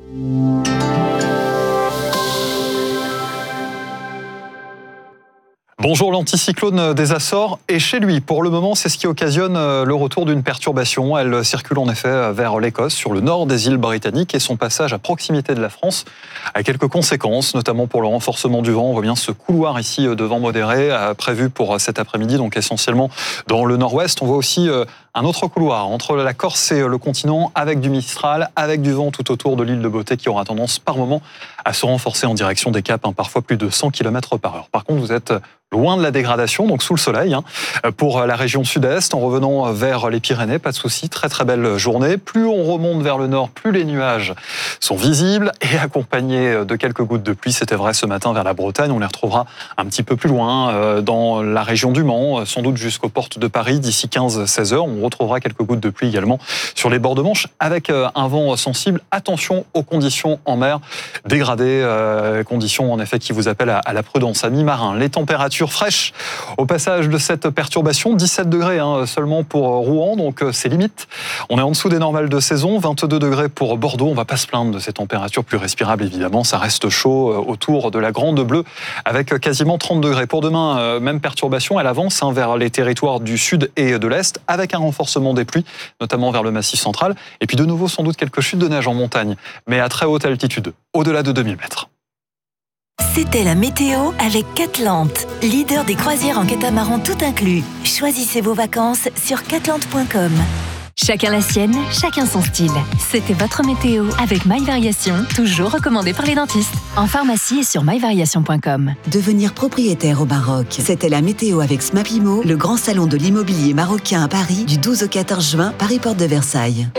Speaker 21: Bonjour, l'anticyclone des Açores est chez lui. Pour le moment, c'est ce qui occasionne le retour d'une perturbation. Elle circule en effet vers l'Écosse, sur le nord des îles britanniques, et son passage à proximité de la France a quelques conséquences, notamment pour le renforcement du vent. On voit bien ce couloir ici de vent modéré prévu pour cet après-midi, donc essentiellement dans le nord-ouest. On voit aussi un autre couloir entre la Corse et le continent, avec du Mistral, avec du vent tout autour de l'île de Beauté qui aura tendance par moment à se renforcer en direction des caps, hein, parfois plus de cent kilomètres par heure. Par contre, vous êtes loin de la dégradation, donc sous le soleil, hein, pour la région sud-est, en revenant vers les Pyrénées, pas de souci, très très belle journée. Plus on remonte vers le nord, plus les nuages sont visibles et accompagnés de quelques gouttes de pluie. C'était vrai ce matin vers la Bretagne, on les retrouvera un petit peu plus loin, euh, dans la région du Mans, sans doute jusqu'aux portes de Paris, d'ici quinze à seize heures. On retrouvera quelques gouttes de pluie également sur les bords de Manche, avec un vent sensible. Attention aux conditions en mer dégradées, euh, conditions en effet qui vous appellent à, à la prudence. Amis marins, les températures fraîches au passage de cette perturbation, dix-sept degrés hein, seulement pour Rouen, donc c'est limite. On est en dessous des normales de saison, vingt-deux degrés pour Bordeaux. On ne va pas se plaindre de ces températures plus respirables, évidemment. Ça reste chaud autour de la Grande Bleue, avec quasiment trente degrés. Pour demain, même perturbation, elle avance hein, vers les territoires du sud et de l'est, avec un renforcement des pluies, notamment vers le Massif central. Et puis de nouveau, sans doute quelques chutes de neige en montagne, mais à très haute altitude, au-delà de deux mille mètres.
Speaker 19: C'était la météo avec Catlante, leader des croisières en catamaran tout inclus. Choisissez vos vacances sur catlante point com. Chacun la sienne, chacun son style. C'était votre météo avec My Variation, toujours recommandé par les dentistes. En pharmacie et sur my variation point com.
Speaker 20: Devenir propriétaire au Maroc. C'était la météo avec Smapimo, le grand salon de l'immobilier marocain à Paris, du douze au quatorze juin, Paris Porte de Versailles.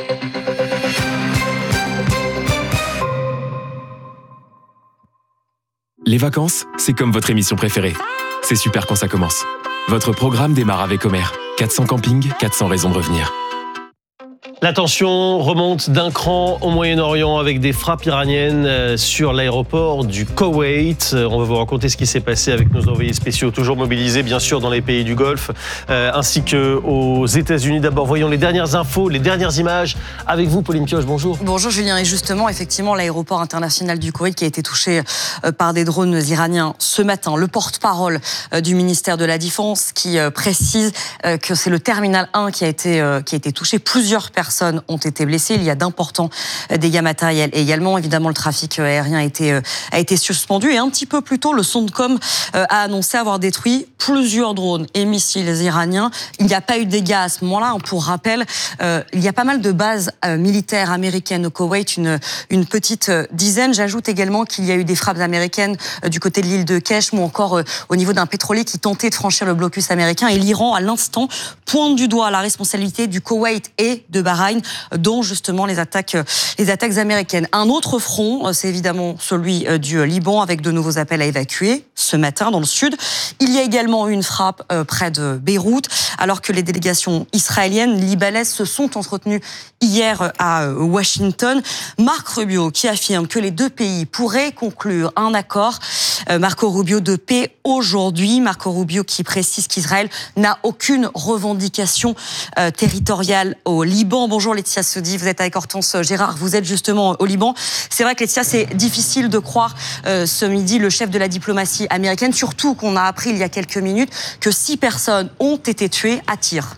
Speaker 3: Les vacances, c'est comme votre émission préférée. C'est super quand ça commence. Votre programme démarre avec Omer. quatre cents campings, quatre cents raisons de revenir.
Speaker 5: La tension remonte d'un cran au Moyen-Orient avec des frappes iraniennes sur l'aéroport du Koweït. On va vous raconter ce qui s'est passé avec nos envoyés spéciaux, toujours mobilisés bien sûr dans les pays du Golfe, euh, ainsi qu'aux États-Unis. D'abord, voyons les dernières infos, les dernières images avec vous, Pauline Pioche. Bonjour.
Speaker 1: Bonjour Julien. Et justement, effectivement, l'aéroport international du Koweït qui a été touché par des drones iraniens ce matin. Le porte-parole du ministère de la Défense qui précise que c'est le terminal un qui a été, qui a été touché. Plusieurs personnes Personnes ont été blessées. Il y a d'importants dégâts matériels et également, évidemment, le trafic aérien a été, a été suspendu. Et un petit peu plus tôt, le Sondcom a annoncé avoir détruit plusieurs drones et missiles iraniens. Il n'y a pas eu de dégâts à ce moment-là. Pour rappel, euh, il y a pas mal de bases euh, militaires américaines au Koweït, une, une petite dizaine. J'ajoute également qu'il y a eu des frappes américaines euh, du côté de l'île de Keshm ou encore euh, au niveau d'un pétrolier qui tentait de franchir le blocus américain. Et l'Iran, à l'instant, pointe du doigt la responsabilité du Koweït et de Bahreïn, dont justement les attaques, les attaques américaines. Un autre front, c'est évidemment celui du Liban, avec de nouveaux appels à évacuer ce matin dans le sud. Il y a également eu une frappe près de Beyrouth, alors que les délégations israéliennes, libanaises se sont entretenues hier à Washington. Marc Rubio qui affirme que les deux pays pourraient conclure un accord, Marco Rubio, de paix aujourd'hui. Marco Rubio qui précise qu'Israël n'a aucune revendication territoriale au Liban. Bonjour Laetitia Sodi, vous êtes avec Hortense Gérard, vous êtes justement au Liban. C'est vrai que Laetitia, c'est difficile de croire euh, ce midi le chef de la diplomatie américaine, surtout qu'on a appris il y a quelques minutes que six personnes ont été tuées à tir.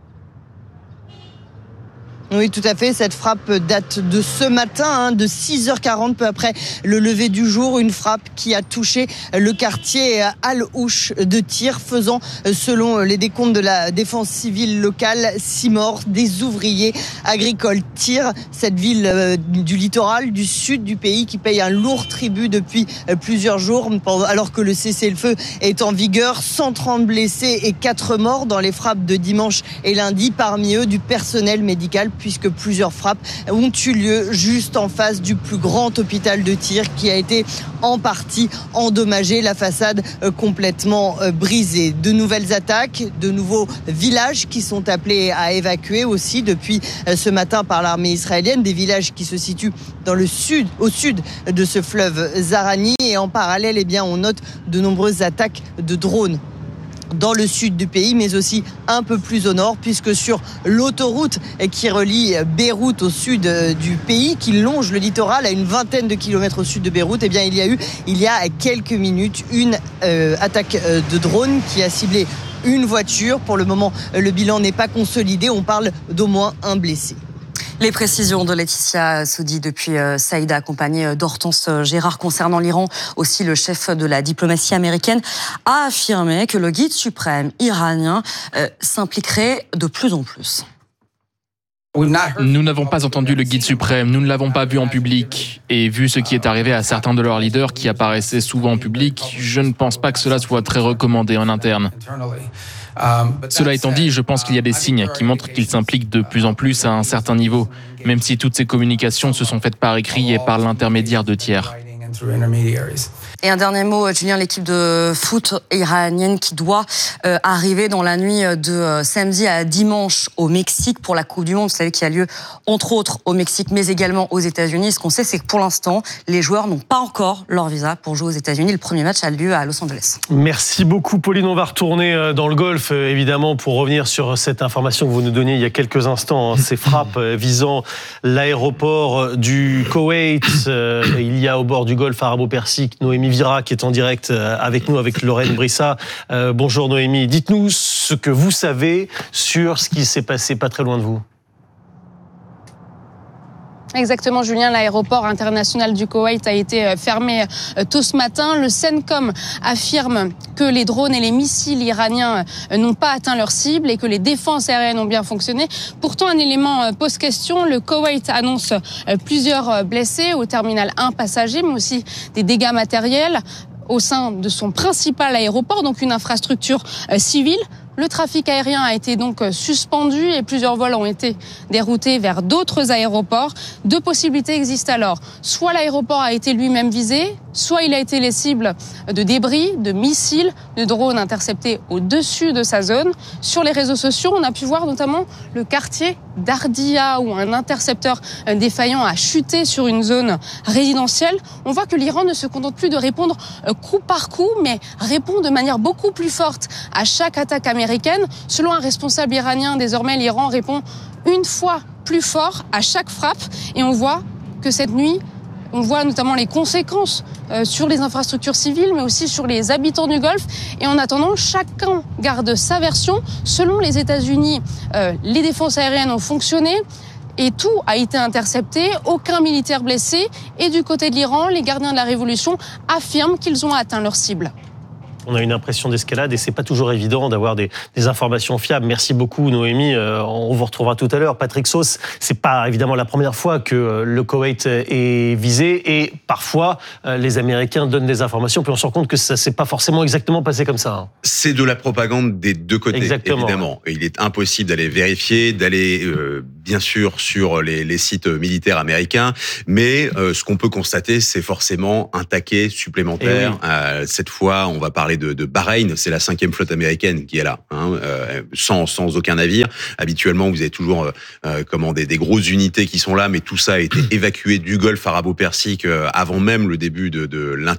Speaker 7: Oui, tout à fait. Cette frappe date de ce matin, hein, de six heures quarante, peu après le lever du jour. Une frappe qui a touché le quartier Al-Ouch de Tyr, faisant, selon les décomptes de la défense civile locale, six morts, des ouvriers agricoles. Tyr, cette ville euh, du littoral, du sud du pays, qui paye un lourd tribut depuis euh, plusieurs jours, alors que le cessez-le-feu est en vigueur. cent trente blessés et quatre morts dans les frappes de dimanche et lundi. Parmi eux, du personnel médical, puisque plusieurs frappes ont eu lieu juste en face du plus grand hôpital de Tyr qui a été en partie endommagé, la façade complètement brisée. De nouvelles attaques, de nouveaux villages qui sont appelés à évacuer aussi depuis ce matin par l'armée israélienne, des villages qui se situent dans le sud, au sud de ce fleuve Zarani. Et en parallèle, eh bien, on note de nombreuses attaques de drones dans le sud du pays, mais aussi un peu plus au nord, puisque sur l'autoroute qui relie Beyrouth au sud du pays, qui longe le littoral à une vingtaine de kilomètres au sud de Beyrouth, eh bien, il y a eu, il y a quelques minutes, une euh, attaque de drone qui a ciblé une voiture. Pour le moment, le bilan n'est pas consolidé. On parle d'au moins un blessé.
Speaker 1: Les précisions de Laetitia Sodi depuis Saïda, accompagnée d'Hortense Gérard. Concernant l'Iran, aussi le chef de la diplomatie américaine a affirmé que le guide suprême iranien euh, s'impliquerait de plus en plus.
Speaker 9: Nous n'avons pas entendu le guide suprême, nous ne l'avons pas vu en public. Et vu ce qui est arrivé à certains de leurs leaders qui apparaissaient souvent en public, je ne pense pas que cela soit très recommandé en interne. Cela étant dit, je pense qu'il y a des signes qui montrent qu'il s'implique de plus en plus à un certain niveau, même si toutes ces communications se sont faites par écrit et par l'intermédiaire de tiers.
Speaker 1: Et un dernier mot, Julien, l'équipe de foot iranienne qui doit euh, arriver dans la nuit de euh, samedi à dimanche au Mexique pour la Coupe du Monde. Vous savez, qui a lieu entre autres au Mexique, mais également aux États-Unis. Ce qu'on sait, c'est que pour l'instant, les joueurs n'ont pas encore leur visa pour jouer aux États-Unis. Le premier match a lieu à Los Angeles.
Speaker 5: Merci beaucoup, Pauline. On va retourner dans le Golfe, évidemment, pour revenir sur cette information que vous nous donniez il y a quelques instants. Hein, ces frappes visant l'aéroport du Koweït. Euh, il y a au bord du Golfe arabo-persique Noémie Vira qui est en direct avec nous, avec Lorraine Brissa. Euh, bonjour Noémie, dites-nous ce que vous savez sur ce qui s'est passé pas très loin de vous.
Speaker 10: Exactement, Julien. L'aéroport international du Koweït a été fermé tôt ce matin. Le CENTCOM affirme que les drones et les missiles iraniens n'ont pas atteint leur cible et que les défenses aériennes ont bien fonctionné. Pourtant, un élément pose question. Le Koweït annonce plusieurs blessés au terminal un passager, mais aussi des dégâts matériels au sein de son principal aéroport, donc une infrastructure civile. Le trafic aérien a été donc suspendu et plusieurs vols ont été déroutés vers d'autres aéroports. Deux possibilités existent alors. Soit l'aéroport a été lui-même visé, soit il a été les cibles de débris, de missiles, de drones interceptés au-dessus de sa zone. Sur les réseaux sociaux, on a pu voir notamment le quartier d'Ardia où un intercepteur défaillant a chuté sur une zone résidentielle. On voit que l'Iran ne se contente plus de répondre coup par coup, mais répond de manière beaucoup plus forte à chaque attaque américaine. Selon un responsable iranien, désormais, l'Iran répond une fois plus fort à chaque frappe. Et on voit que cette nuit, on voit notamment les conséquences euh, sur les infrastructures civiles, mais aussi sur les habitants du Golfe. Et en attendant, chacun garde sa version. Selon les États-Unis, euh, les défenses aériennes ont fonctionné et tout a été intercepté, aucun militaire blessé. Et du côté de l'Iran, les gardiens de la révolution affirment qu'ils ont atteint leur cible.
Speaker 5: On a une impression d'escalade et c'est pas toujours évident d'avoir des, des informations fiables. Merci beaucoup Noémie, euh, on vous retrouvera tout à l'heure. Patrick Sauce, c'est pas évidemment la première fois que le Koweït est visé et parfois euh, les Américains donnent des informations puis on se rend compte que ça s'est pas forcément exactement passé comme ça. Hein.
Speaker 4: C'est de la propagande des deux côtés, exactement, évidemment. Ouais. Il est impossible d'aller vérifier, d'aller euh, bien sûr sur les, les sites militaires américains, mais euh, ce qu'on peut constater, c'est forcément un taquet supplémentaire. Oui. Euh, cette fois, on va parler De, de Bahreïn, c'est la cinquième flotte américaine qui est là, hein, euh, sans, sans aucun navire. Habituellement, vous avez toujours euh, comment, des, des grosses unités qui sont là, mais tout ça a été évacué du Golfe arabo-persique euh, avant même le début de, de